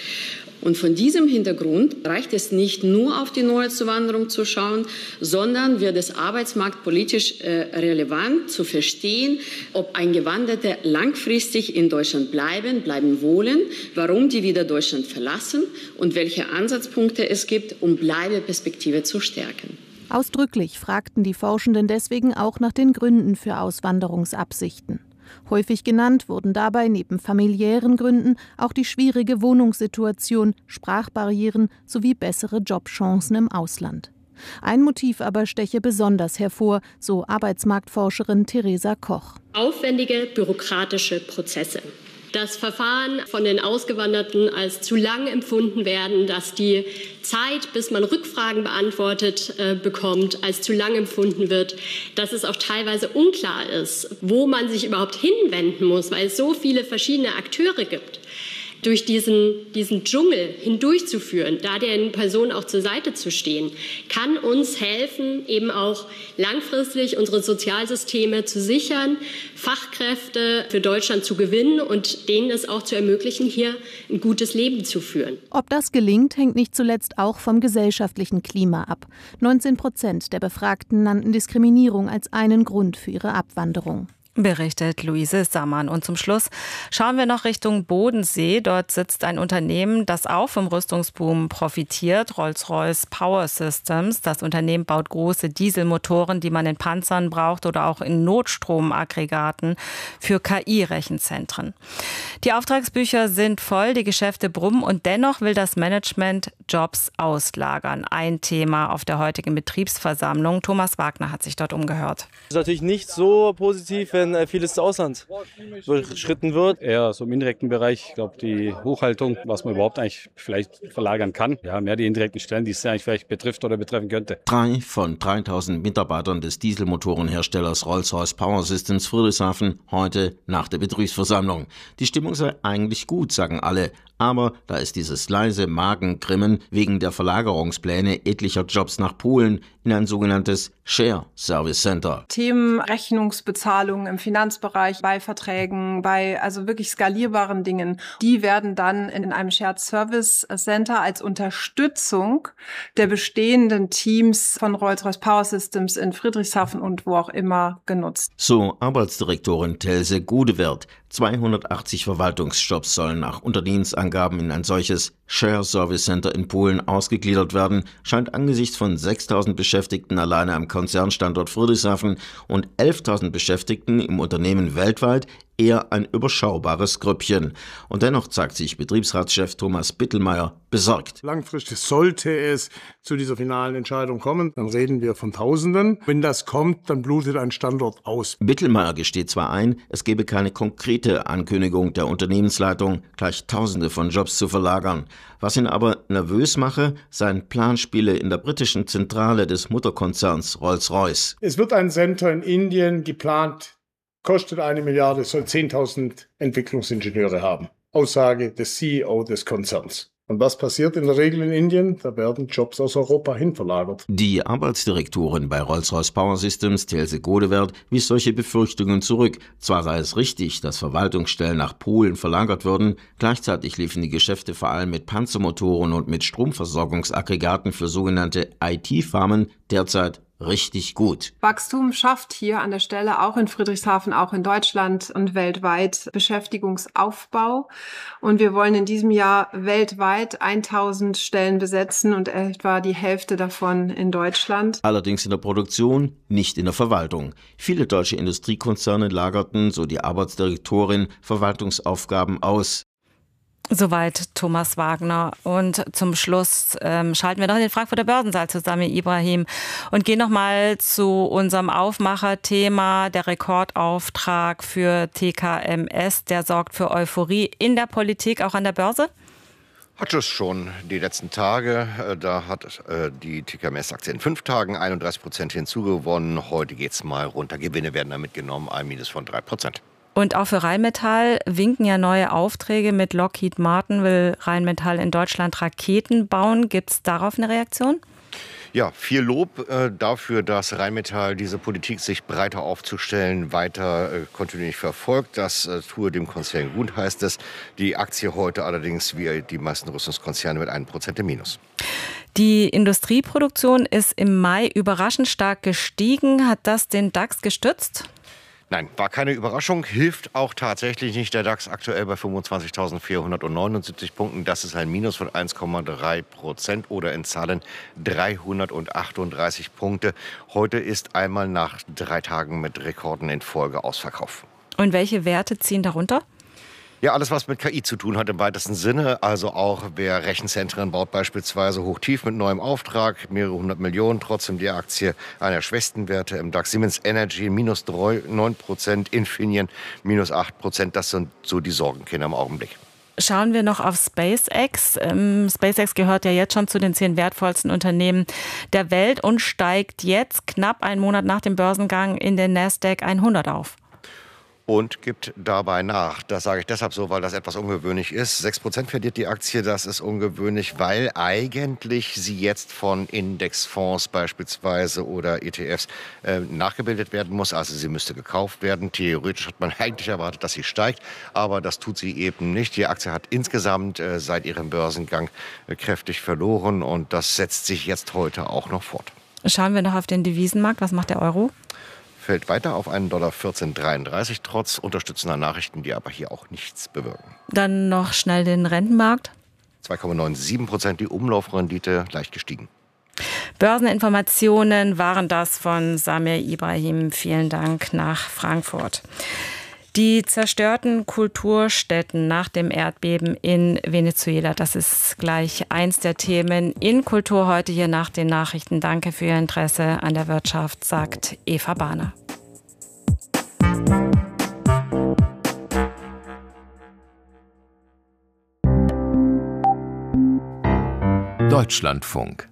Und von diesem Hintergrund reicht es nicht nur auf die neue Zuwanderung zu schauen, sondern wird es arbeitsmarktpolitisch äh, relevant zu verstehen, ob Eingewanderte langfristig in Deutschland bleiben, bleiben wollen, warum die wieder Deutschland verlassen und welche Ansatzpunkte es gibt, um Bleibeperspektive zu stärken. Ausdrücklich fragten die Forschenden deswegen auch nach den Gründen für Auswanderungsabsichten. Häufig genannt wurden dabei neben familiären Gründen auch die schwierige Wohnungssituation, Sprachbarrieren sowie bessere Jobchancen im Ausland. Ein Motiv aber steche besonders hervor, so Arbeitsmarktforscherin Theresa Koch. Aufwendige bürokratische Prozesse. Dass Verfahren von den Ausgewanderten als zu lang empfunden werden, dass die Zeit, bis man Rückfragen beantwortet äh, bekommt, als zu lang empfunden wird, dass es auch teilweise unklar ist, wo man sich überhaupt hinwenden muss, weil es so viele verschiedene Akteure gibt. Durch diesen, diesen Dschungel hindurchzuführen, da den Personen auch zur Seite zu stehen, kann uns helfen, eben auch langfristig unsere Sozialsysteme zu sichern, Fachkräfte für Deutschland zu gewinnen und denen es auch zu ermöglichen, hier ein gutes Leben zu führen. Ob das gelingt, hängt nicht zuletzt auch vom gesellschaftlichen Klima ab. neunzehn Prozent der Befragten nannten Diskriminierung als einen Grund für ihre Abwanderung. Berichtet Luise Sammann. Und zum Schluss schauen wir noch Richtung Bodensee. Dort sitzt ein Unternehmen, das auch vom Rüstungsboom profitiert, Rolls-Royce Power Systems. Das Unternehmen baut große Dieselmotoren, die man in Panzern braucht oder auch in Notstromaggregaten für K I-Rechenzentren. Die Auftragsbücher sind voll, die Geschäfte brummen und dennoch will das Management Jobs auslagern. Ein Thema auf der heutigen Betriebsversammlung. Thomas Wagner hat sich dort umgehört. Das ist natürlich nicht so positiv, wenn vieles ins Ausland beschritten wird. Eher so im indirekten Bereich, ich glaube, die Buchhaltung, was man überhaupt eigentlich vielleicht verlagern kann. Ja, mehr die indirekten Stellen, die es eigentlich vielleicht betrifft oder betreffen könnte. Drei von dreitausend Mitarbeitern des Dieselmotorenherstellers Rolls-Royce Power Systems Friedrichshafen heute nach der Betriebsversammlung. Die Stimmung sei eigentlich gut, sagen alle. Aber da ist dieses leise Magengrimmen wegen der Verlagerungspläne etlicher Jobs nach Polen in ein sogenanntes Share Service Center. Themen Rechnungsbezahlung im Finanzbereich, bei Verträgen, bei also wirklich skalierbaren Dingen, die werden dann in einem Shared Service Center als Unterstützung der bestehenden Teams von Rolls-Royce Power Systems in Friedrichshafen und wo auch immer genutzt. So Arbeitsdirektorin Telse Gudewirth. zweihundertachtzig Verwaltungsjobs sollen nach Unternehmensangaben in ein solches Share Service Center in Polen ausgegliedert werden, scheint angesichts von sechstausend Beschäftigten alleine am Konzernstandort Friedrichshafen und elftausend Beschäftigten im Unternehmen weltweit eher ein überschaubares Grüppchen. Und dennoch zeigt sich Betriebsratschef Thomas Bittelmeier besorgt. Langfristig sollte es zu dieser finalen Entscheidung kommen, dann reden wir von Tausenden. Wenn das kommt, dann blutet ein Standort aus. Bittelmeier gesteht zwar ein, es gebe keine konkrete Ankündigung der Unternehmensleitung, gleich Tausende von Jobs zu verlagern. Was ihn aber nervös mache, seien Planspiele in der britischen Zentrale des Mutterkonzerns Rolls-Royce. Es wird ein Center in Indien geplant, kostet eine Milliarde, soll zehntausend Entwicklungsingenieure haben. Aussage des C E O des Konzerns. Und was passiert in der Regel in Indien? Da werden Jobs aus Europa hin verlagert. Die Arbeitsdirektorin bei Rolls-Royce Power Systems, Telse Godewert, wies solche Befürchtungen zurück. Zwar sei es richtig, dass Verwaltungsstellen nach Polen verlagert würden, gleichzeitig liefen die Geschäfte vor allem mit Panzermotoren und mit Stromversorgungsaggregaten für sogenannte I T-Farmen derzeit richtig gut. Wachstum schafft hier an der Stelle auch in Friedrichshafen, auch in Deutschland und weltweit Beschäftigungsaufbau. Und wir wollen in diesem Jahr weltweit tausend Stellen besetzen und etwa die Hälfte davon in Deutschland. Allerdings in der Produktion, nicht in der Verwaltung. Viele deutsche Industriekonzerne lagerten, so die Arbeitsdirektorin, Verwaltungsaufgaben aus. Soweit Thomas Wagner. Und zum Schluss ähm, schalten wir noch in den Frankfurter Börsensaal zu Samir Ibrahim und gehen nochmal zu unserem Aufmacherthema. Der Rekordauftrag für T K M S, der sorgt für Euphorie in der Politik, auch an der Börse? Hat es schon die letzten Tage. Da hat äh, die T K M S-Aktie in fünf Tagen einunddreißig Prozent hinzugewonnen. Heute geht es mal runter. Gewinne werden da mitgenommen, ein Minus von drei Prozent. Und auch für Rheinmetall winken ja neue Aufträge. Mit Lockheed Martin will Rheinmetall in Deutschland Raketen bauen. Gibt es darauf eine Reaktion? Ja, viel Lob äh, dafür, dass Rheinmetall diese Politik, sich breiter aufzustellen, weiter äh, kontinuierlich verfolgt. Das äh, tue dem Konzern gut, heißt es. Die Aktie heute allerdings, wie die meisten Rüstungskonzerne, mit einem Prozent im Minus. Die Industrieproduktion ist im Mai überraschend stark gestiegen. Hat das den DAX gestützt? Nein, war keine Überraschung, hilft auch tatsächlich nicht. Der DAX aktuell bei fünfundzwanzigtausendvierhundertneunundsiebzig Punkten. Das ist ein Minus von eins Komma drei Prozent oder in Zahlen dreihundertachtunddreißig Punkte. Heute ist einmal nach drei Tagen mit Rekorden in Folge Ausverkauf. Und welche Werte ziehen darunter? Ja, alles, was mit K I zu tun hat im weitesten Sinne. Also auch wer Rechenzentren baut, beispielsweise hochtief mit neuem Auftrag, mehrere hundert Millionen. Trotzdem die Aktie einer der schwächsten Werte im DAX. Siemens Energy minus neun Prozent, Infineon minus acht Prozent. Das sind so die Sorgenkinder im Augenblick. Schauen wir noch auf SpaceX. Ähm, SpaceX gehört ja jetzt schon zu den zehn wertvollsten Unternehmen der Welt und steigt jetzt knapp einen Monat nach dem Börsengang in den Nasdaq hundert auf. Und gibt dabei nach. Das sage ich deshalb so, weil das etwas ungewöhnlich ist. sechs Prozent verliert die Aktie, das ist ungewöhnlich, weil eigentlich sie jetzt von Indexfonds beispielsweise oder E T Fs äh, nachgebildet werden muss. Also sie müsste gekauft werden. Theoretisch hat man eigentlich erwartet, dass sie steigt, aber das tut sie eben nicht. Die Aktie hat insgesamt äh, seit ihrem Börsengang äh, kräftig verloren und das setzt sich jetzt heute auch noch fort. Schauen wir noch auf den Devisenmarkt. Was macht der Euro? Fällt weiter auf einen Dollar vierzehn dreiunddreißig, trotz unterstützender Nachrichten, die aber hier auch nichts bewirken. Dann noch schnell den Rentenmarkt. zwei Komma siebenundneunzig Prozent, die Umlaufrendite leicht gestiegen. Börseninformationen waren das von Samir Ibrahim. Vielen Dank nach Frankfurt. Die zerstörten Kulturstätten nach dem Erdbeben in Venezuela, das ist gleich eins der Themen in Kultur heute hier nach den Nachrichten. Danke für Ihr Interesse an der Wirtschaft, sagt Eva Bahner. Deutschlandfunk.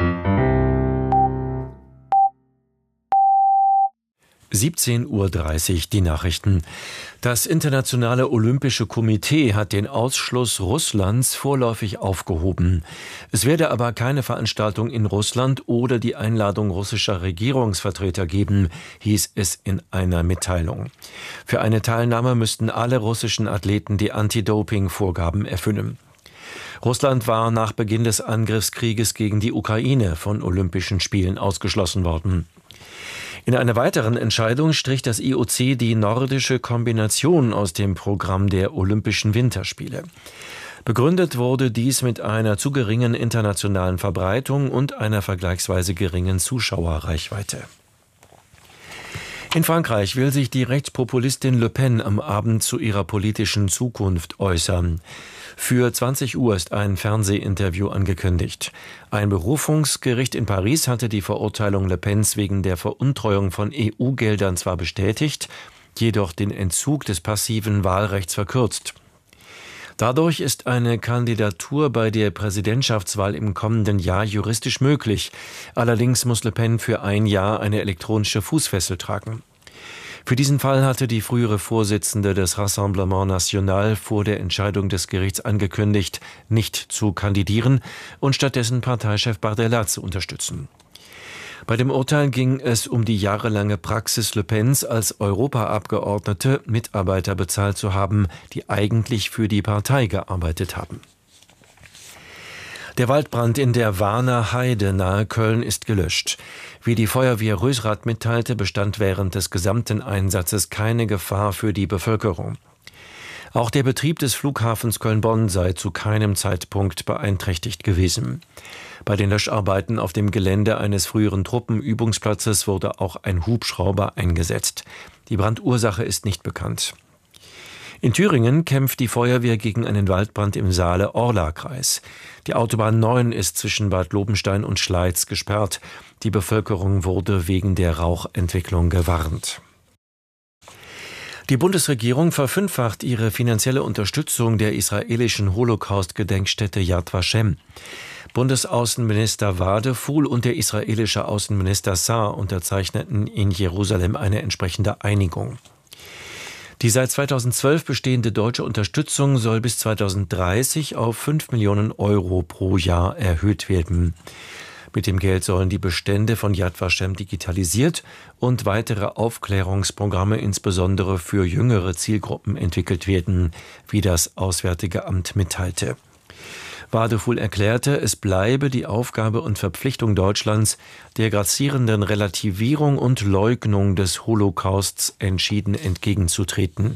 siebzehn Uhr dreißig, die Nachrichten. Das Internationale Olympische Komitee hat den Ausschluss Russlands vorläufig aufgehoben. Es werde aber keine Veranstaltung in Russland oder die Einladung russischer Regierungsvertreter geben, hieß es in einer Mitteilung. Für eine Teilnahme müssten alle russischen Athleten die Anti-Doping-Vorgaben erfüllen. Russland war nach Beginn des Angriffskrieges gegen die Ukraine von Olympischen Spielen ausgeschlossen worden. In einer weiteren Entscheidung strich das I O C die nordische Kombination aus dem Programm der Olympischen Winterspiele. Begründet wurde dies mit einer zu geringen internationalen Verbreitung und einer vergleichsweise geringen Zuschauerreichweite. In Frankreich will sich die Rechtspopulistin Le Pen am Abend zu ihrer politischen Zukunft äußern. Für zwanzig Uhr ist ein Fernsehinterview angekündigt. Ein Berufungsgericht in Paris hatte die Verurteilung Le Pens wegen der Veruntreuung von E U-Geldern zwar bestätigt, jedoch den Entzug des passiven Wahlrechts verkürzt. Dadurch ist eine Kandidatur bei der Präsidentschaftswahl im kommenden Jahr juristisch möglich. Allerdings muss Le Pen für ein Jahr eine elektronische Fußfessel tragen. Für diesen Fall hatte die frühere Vorsitzende des Rassemblement National vor der Entscheidung des Gerichts angekündigt, nicht zu kandidieren und stattdessen Parteichef Bardella zu unterstützen. Bei dem Urteil ging es um die jahrelange Praxis Le Pens, als Europaabgeordnete Mitarbeiter bezahlt zu haben, die eigentlich für die Partei gearbeitet haben. Der Waldbrand in der Warner Heide nahe Köln ist gelöscht. Wie die Feuerwehr Rösrath mitteilte, bestand während des gesamten Einsatzes keine Gefahr für die Bevölkerung. Auch der Betrieb des Flughafens Köln-Bonn sei zu keinem Zeitpunkt beeinträchtigt gewesen. Bei den Löscharbeiten auf dem Gelände eines früheren Truppenübungsplatzes wurde auch ein Hubschrauber eingesetzt. Die Brandursache ist nicht bekannt. In Thüringen kämpft die Feuerwehr gegen einen Waldbrand im Saale-Orla-Kreis. Die Autobahn neun ist zwischen Bad Lobenstein und Schleiz gesperrt. Die Bevölkerung wurde wegen der Rauchentwicklung gewarnt. Die Bundesregierung verfünffacht ihre finanzielle Unterstützung der israelischen Holocaust-Gedenkstätte Yad Vashem. Bundesaußenminister Wadefuhl und der israelische Außenminister Saar unterzeichneten in Jerusalem eine entsprechende Einigung. Die seit zweitausendzwölf bestehende deutsche Unterstützung soll bis zweitausenddreißig auf fünf Millionen Euro pro Jahr erhöht werden. Mit dem Geld sollen die Bestände von Yad Vashem digitalisiert und weitere Aufklärungsprogramme insbesondere für jüngere Zielgruppen entwickelt werden, wie das Auswärtige Amt mitteilte. Wadefuhl erklärte, es bleibe die Aufgabe und Verpflichtung Deutschlands, der grassierenden Relativierung und Leugnung des Holocausts entschieden entgegenzutreten.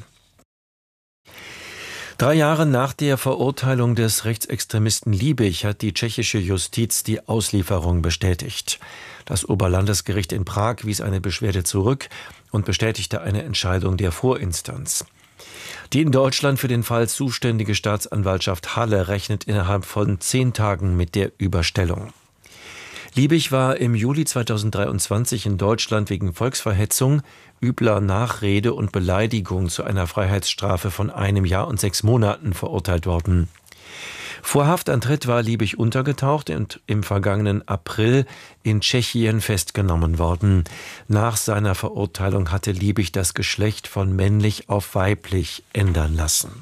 Drei Jahre nach der Verurteilung des Rechtsextremisten Liebig hat die tschechische Justiz die Auslieferung bestätigt. Das Oberlandesgericht in Prag wies eine Beschwerde zurück und bestätigte eine Entscheidung der Vorinstanz. Die in Deutschland für den Fall zuständige Staatsanwaltschaft Halle rechnet innerhalb von zehn Tagen mit der Überstellung. Liebig war im Juli zweitausenddreiundzwanzig in Deutschland wegen Volksverhetzung, übler Nachrede und Beleidigung zu einer Freiheitsstrafe von einem Jahr und sechs Monaten verurteilt worden. Vor Haftantritt war Liebig untergetaucht und im vergangenen April in Tschechien festgenommen worden. Nach seiner Verurteilung hatte Liebig das Geschlecht von männlich auf weiblich ändern lassen.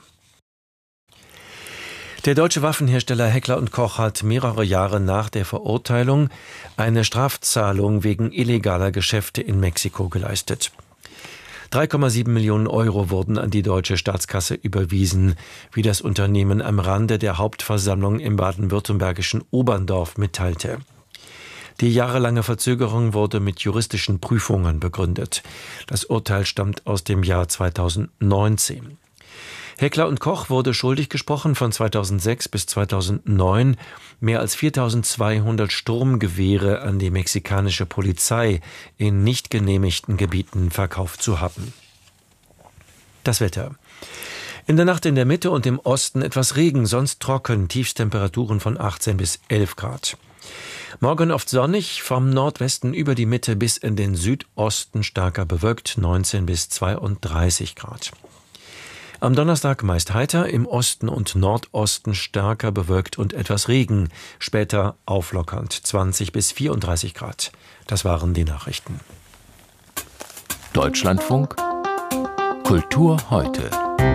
Der deutsche Waffenhersteller Heckler und Koch hat mehrere Jahre nach der Verurteilung eine Strafzahlung wegen illegaler Geschäfte in Mexiko geleistet. drei Komma sieben Millionen Euro wurden an die deutsche Staatskasse überwiesen, wie das Unternehmen am Rande der Hauptversammlung im baden-württembergischen Oberndorf mitteilte. Die jahrelange Verzögerung wurde mit juristischen Prüfungen begründet. Das Urteil stammt aus dem Jahr zweitausendneunzehn. Heckler und Koch wurde schuldig gesprochen, von zweitausendsechs bis zweitausendneun mehr als viertausendzweihundert Sturmgewehre an die mexikanische Polizei in nicht genehmigten Gebieten verkauft zu haben. Das Wetter. In der Nacht in der Mitte und im Osten etwas Regen, sonst trocken, Tiefstemperaturen von achtzehn bis elf Grad. Morgen oft sonnig, vom Nordwesten über die Mitte bis in den Südosten stärker bewölkt, neunzehn bis zweiunddreißig Grad. Am Donnerstag meist heiter, im Osten und Nordosten stärker bewölkt und etwas Regen, später auflockernd, zwanzig bis vierunddreißig Grad. Das waren die Nachrichten. Deutschlandfunk Kultur heute.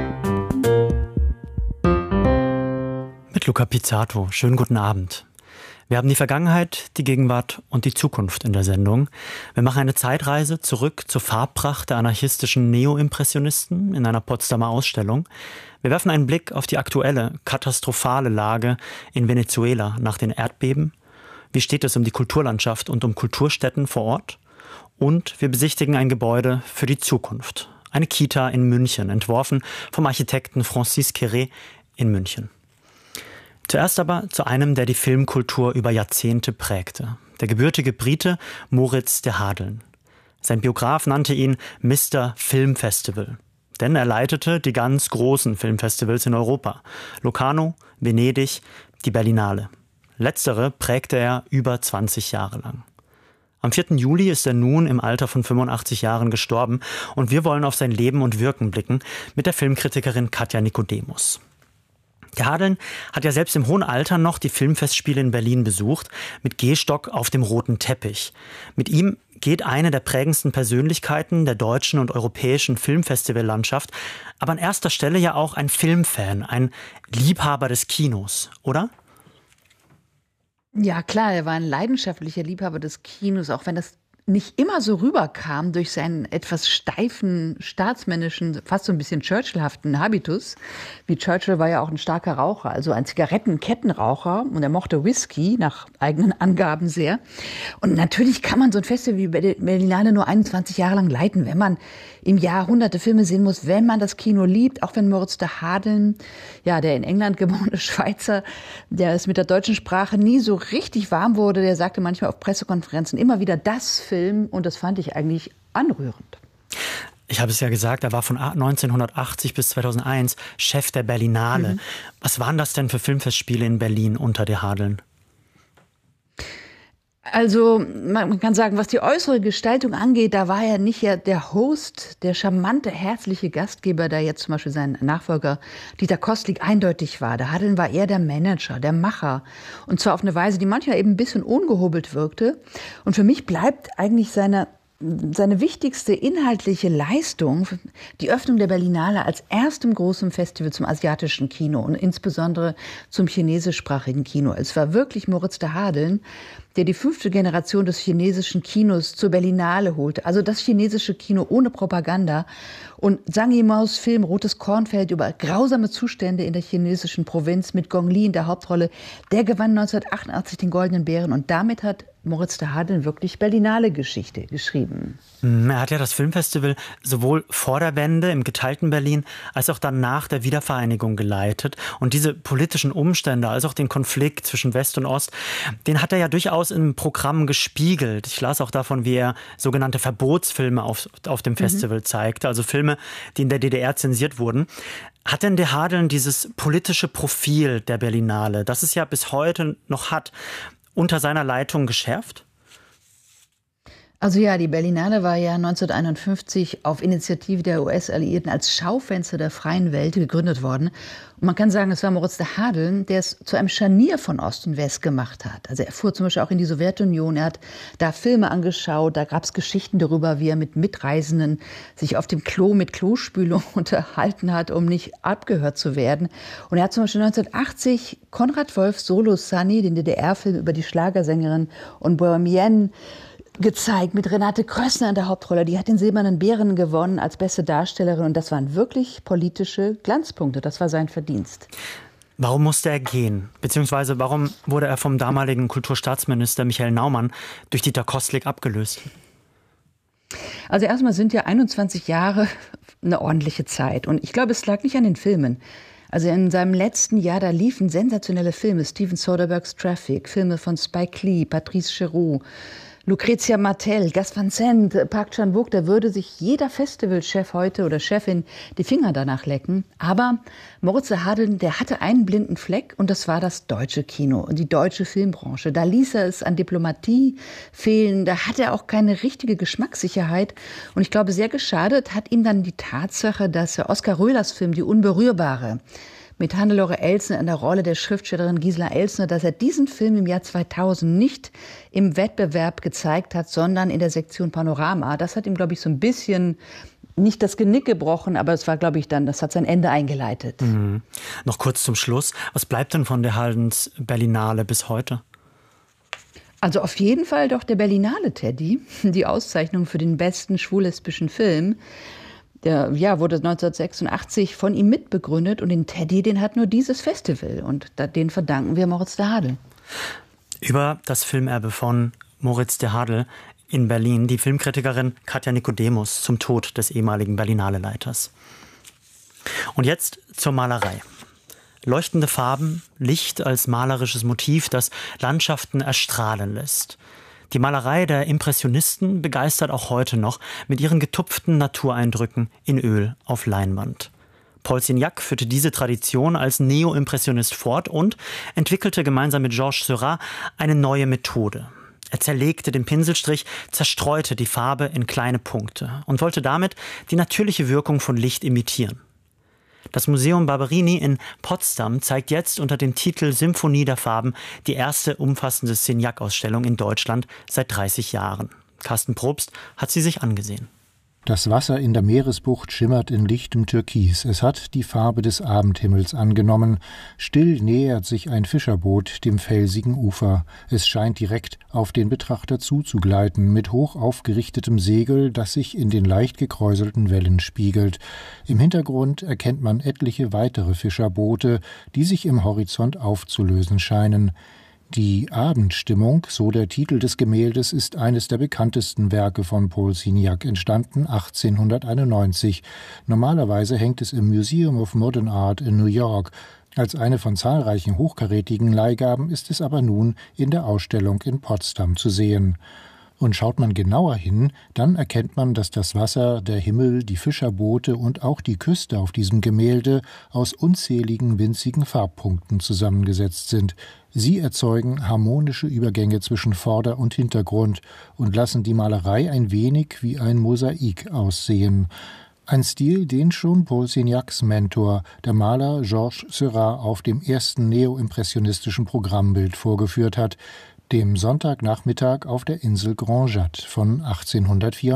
Mit Luca Pizzato. Schönen guten Abend. Wir haben die Vergangenheit, die Gegenwart und die Zukunft in der Sendung. Wir machen eine Zeitreise zurück zur Farbpracht der anarchistischen Neo-Impressionisten in einer Potsdamer Ausstellung. Wir werfen einen Blick auf die aktuelle, katastrophale Lage in Venezuela nach den Erdbeben. Wie steht es um die Kulturlandschaft und um Kulturstätten vor Ort? Und wir besichtigen ein Gebäude für die Zukunft. Eine Kita in München, entworfen vom Architekten Francis Quéré in München. Zuerst aber zu einem, der die Filmkultur über Jahrzehnte prägte. Der gebürtige Brite Moritz de Hadeln. Sein Biograf nannte ihn Mister Filmfestival. Denn er leitete die ganz großen Filmfestivals in Europa. Locarno, Venedig, die Berlinale. Letztere prägte er über zwanzig Jahre lang. Am vierten Juli ist er nun im Alter von fünfundachtzig Jahren gestorben und wir wollen auf sein Leben und Wirken blicken mit der Filmkritikerin Katja Nicodemus. De Hadeln hat ja selbst im hohen Alter noch die Filmfestspiele in Berlin besucht, mit Gehstock auf dem roten Teppich. Mit ihm geht eine der prägendsten Persönlichkeiten der deutschen und europäischen Filmfestivallandschaft, aber an erster Stelle ja auch ein Filmfan, ein Liebhaber des Kinos, oder? Ja, klar, er war ein leidenschaftlicher Liebhaber des Kinos, auch wenn das nicht immer so rüberkam durch seinen etwas steifen, staatsmännischen, fast so ein bisschen Churchill-haften Habitus. Wie Churchill war ja auch ein starker Raucher, also ein Zigarettenkettenraucher, und er mochte Whisky, nach eigenen Angaben sehr. Und natürlich kann man so ein Festival wie Berlinale nur einundzwanzig Jahre lang leiten, wenn man im Jahr hunderte Filme sehen muss, wenn man das Kino liebt, auch wenn Moritz de Hadeln, ja, der in England geborene Schweizer, der es mit der deutschen Sprache nie so richtig warm wurde, der sagte manchmal auf Pressekonferenzen immer wieder das Film, und das fand ich eigentlich anrührend. Ich habe es ja gesagt, er war von neunzehnhundertachtzig bis zweitausendeins Chef der Berlinale. Mhm. Was waren das denn für Filmfestspiele in Berlin unter de Hadeln? Also man kann sagen, was die äußere Gestaltung angeht, da war er nicht ja der Host, der charmante, herzliche Gastgeber, der jetzt zum Beispiel sein Nachfolger Dieter Kostlik eindeutig war. De Hadeln war eher der Manager, der Macher. Und zwar auf eine Weise, die manchmal eben ein bisschen ungehobelt wirkte. Und für mich bleibt eigentlich seine Seine wichtigste inhaltliche Leistung, die Öffnung der Berlinale als erstem großen Festival zum asiatischen Kino und insbesondere zum chinesischsprachigen Kino. Es war wirklich Moritz de Hadeln, der die fünfte Generation des chinesischen Kinos zur Berlinale holte. Also das chinesische Kino ohne Propaganda. Und Zhang Yimous Film Rotes Kornfeld über grausame Zustände in der chinesischen Provinz mit Gong Li in der Hauptrolle, der gewann neunzehnhundertachtundachtzig den Goldenen Bären. Und damit hat Moritz de Hadeln wirklich Berlinale-Geschichte geschrieben. Er hat ja das Filmfestival sowohl vor der Wende im geteilten Berlin als auch dann nach der Wiedervereinigung geleitet. Und diese politischen Umstände, als auch den Konflikt zwischen West und Ost, den hat er ja durchaus im Programm gespiegelt. Ich las auch davon, wie er sogenannte Verbotsfilme auf, auf dem Festival mhm. zeigte, also Filme, die in der D D R zensiert wurden. Hat denn de Hadeln dieses politische Profil der Berlinale, das es ja bis heute noch hat, unter seiner Leitung geschärft? Also ja, die Berlinale war ja neunzehnhunderteinundfünfzig auf Initiative der U S-Alliierten als Schaufenster der freien Welt gegründet worden. Und man kann sagen, es war Moritz de Hadeln, der es zu einem Scharnier von Ost und West gemacht hat. Also er fuhr zum Beispiel auch in die Sowjetunion, er hat da Filme angeschaut, da gab es Geschichten darüber, wie er mit Mitreisenden sich auf dem Klo mit Klospülung unterhalten hat, um nicht abgehört zu werden. Und er hat zum Beispiel neunzehnhundertachtzig Konrad Wolfs Solo Sunny, den D D R-Film über die Schlagersängerin und Bohemienne, gezeigt mit Renate Krössner in der Hauptrolle. Die hat den Silbernen Bären gewonnen als beste Darstellerin und das waren wirklich politische Glanzpunkte. Das war sein Verdienst. Warum musste er gehen? Beziehungsweise warum wurde er vom damaligen Kulturstaatsminister Michael Naumann durch Dieter Kostlik abgelöst? Also erstmal sind ja einundzwanzig Jahre eine ordentliche Zeit und ich glaube, es lag nicht an den Filmen. Also in seinem letzten Jahr, da liefen sensationelle Filme, Steven Soderberghs Traffic, Filme von Spike Lee, Patrice Chéreau, Lucrezia Martel, Gus Van Sant, Park Chan-wook, da würde sich jeder Festivalchef heute oder Chefin die Finger danach lecken. Aber Moritz de Hadeln, der hatte einen blinden Fleck und das war das deutsche Kino und die deutsche Filmbranche. Da ließ er es an Diplomatie fehlen, da hatte er auch keine richtige Geschmackssicherheit. Und ich glaube, sehr geschadet hat ihm dann die Tatsache, dass Oskar Röhlers Film Die Unberührbare mit Hannelore Elsner in der Rolle der Schriftstellerin Gisela Elsner, dass er diesen Film im Jahr zweitausend nicht im Wettbewerb gezeigt hat, sondern in der Sektion Panorama. Das hat ihm, glaube ich, so ein bisschen nicht das Genick gebrochen, aber es war, glaube ich, dann, das hat sein Ende eingeleitet. Mhm. Noch kurz zum Schluss. Was bleibt denn von de Hadens Berlinale bis heute? Also auf jeden Fall doch der Berlinale Teddy, die Auszeichnung für den besten schwul-lesbischen Film. Der ja, wurde neunzehnhundertsechsundachtzig von ihm mitbegründet und den Teddy, den hat nur dieses Festival und den verdanken wir Moritz de Hadeln. Über das Filmerbe von Moritz de Hadeln in Berlin die Filmkritikerin Katja Nikodemus zum Tod des ehemaligen Berlinale-Leiters. Und jetzt zur Malerei. Leuchtende Farben, Licht als malerisches Motiv, das Landschaften erstrahlen lässt. Die Malerei der Impressionisten begeistert auch heute noch mit ihren getupften Natureindrücken in Öl auf Leinwand. Paul Signac führte diese Tradition als Neo-Impressionist fort und entwickelte gemeinsam mit Georges Seurat eine neue Methode. Er zerlegte den Pinselstrich, zerstreute die Farbe in kleine Punkte und wollte damit die natürliche Wirkung von Licht imitieren. Das Museum Barberini in Potsdam zeigt jetzt unter dem Titel Symphonie der Farben die erste umfassende Signac-Ausstellung in Deutschland seit dreißig Jahren. Carsten Probst hat sie sich angesehen. Das Wasser in der Meeresbucht schimmert in lichtem Türkis. Es hat die Farbe des Abendhimmels angenommen. Still nähert sich ein Fischerboot dem felsigen Ufer. Es scheint direkt auf den Betrachter zuzugleiten, mit hoch aufgerichtetem Segel, das sich in den leicht gekräuselten Wellen spiegelt. Im Hintergrund erkennt man etliche weitere Fischerboote, die sich im Horizont aufzulösen scheinen. Die Abendstimmung, so der Titel des Gemäldes, ist eines der bekanntesten Werke von Paul Signac, entstanden achtzehnhunderteinundneunzig. Normalerweise hängt es im Museum of Modern Art in New York. Als eine von zahlreichen hochkarätigen Leihgaben ist es aber nun in der Ausstellung in Potsdam zu sehen. Und schaut man genauer hin, dann erkennt man, dass das Wasser, der Himmel, die Fischerboote und auch die Küste auf diesem Gemälde aus unzähligen winzigen Farbpunkten zusammengesetzt sind. Sie erzeugen harmonische Übergänge zwischen Vorder- und Hintergrund und lassen die Malerei ein wenig wie ein Mosaik aussehen. Ein Stil, den schon Paul Signacs Mentor, der Maler Georges Seurat, auf dem ersten neoimpressionistischen Programmbild vorgeführt hat, dem Sonntagnachmittag auf der Insel Grand Jatte von achtzehnhundertvierundachtzig.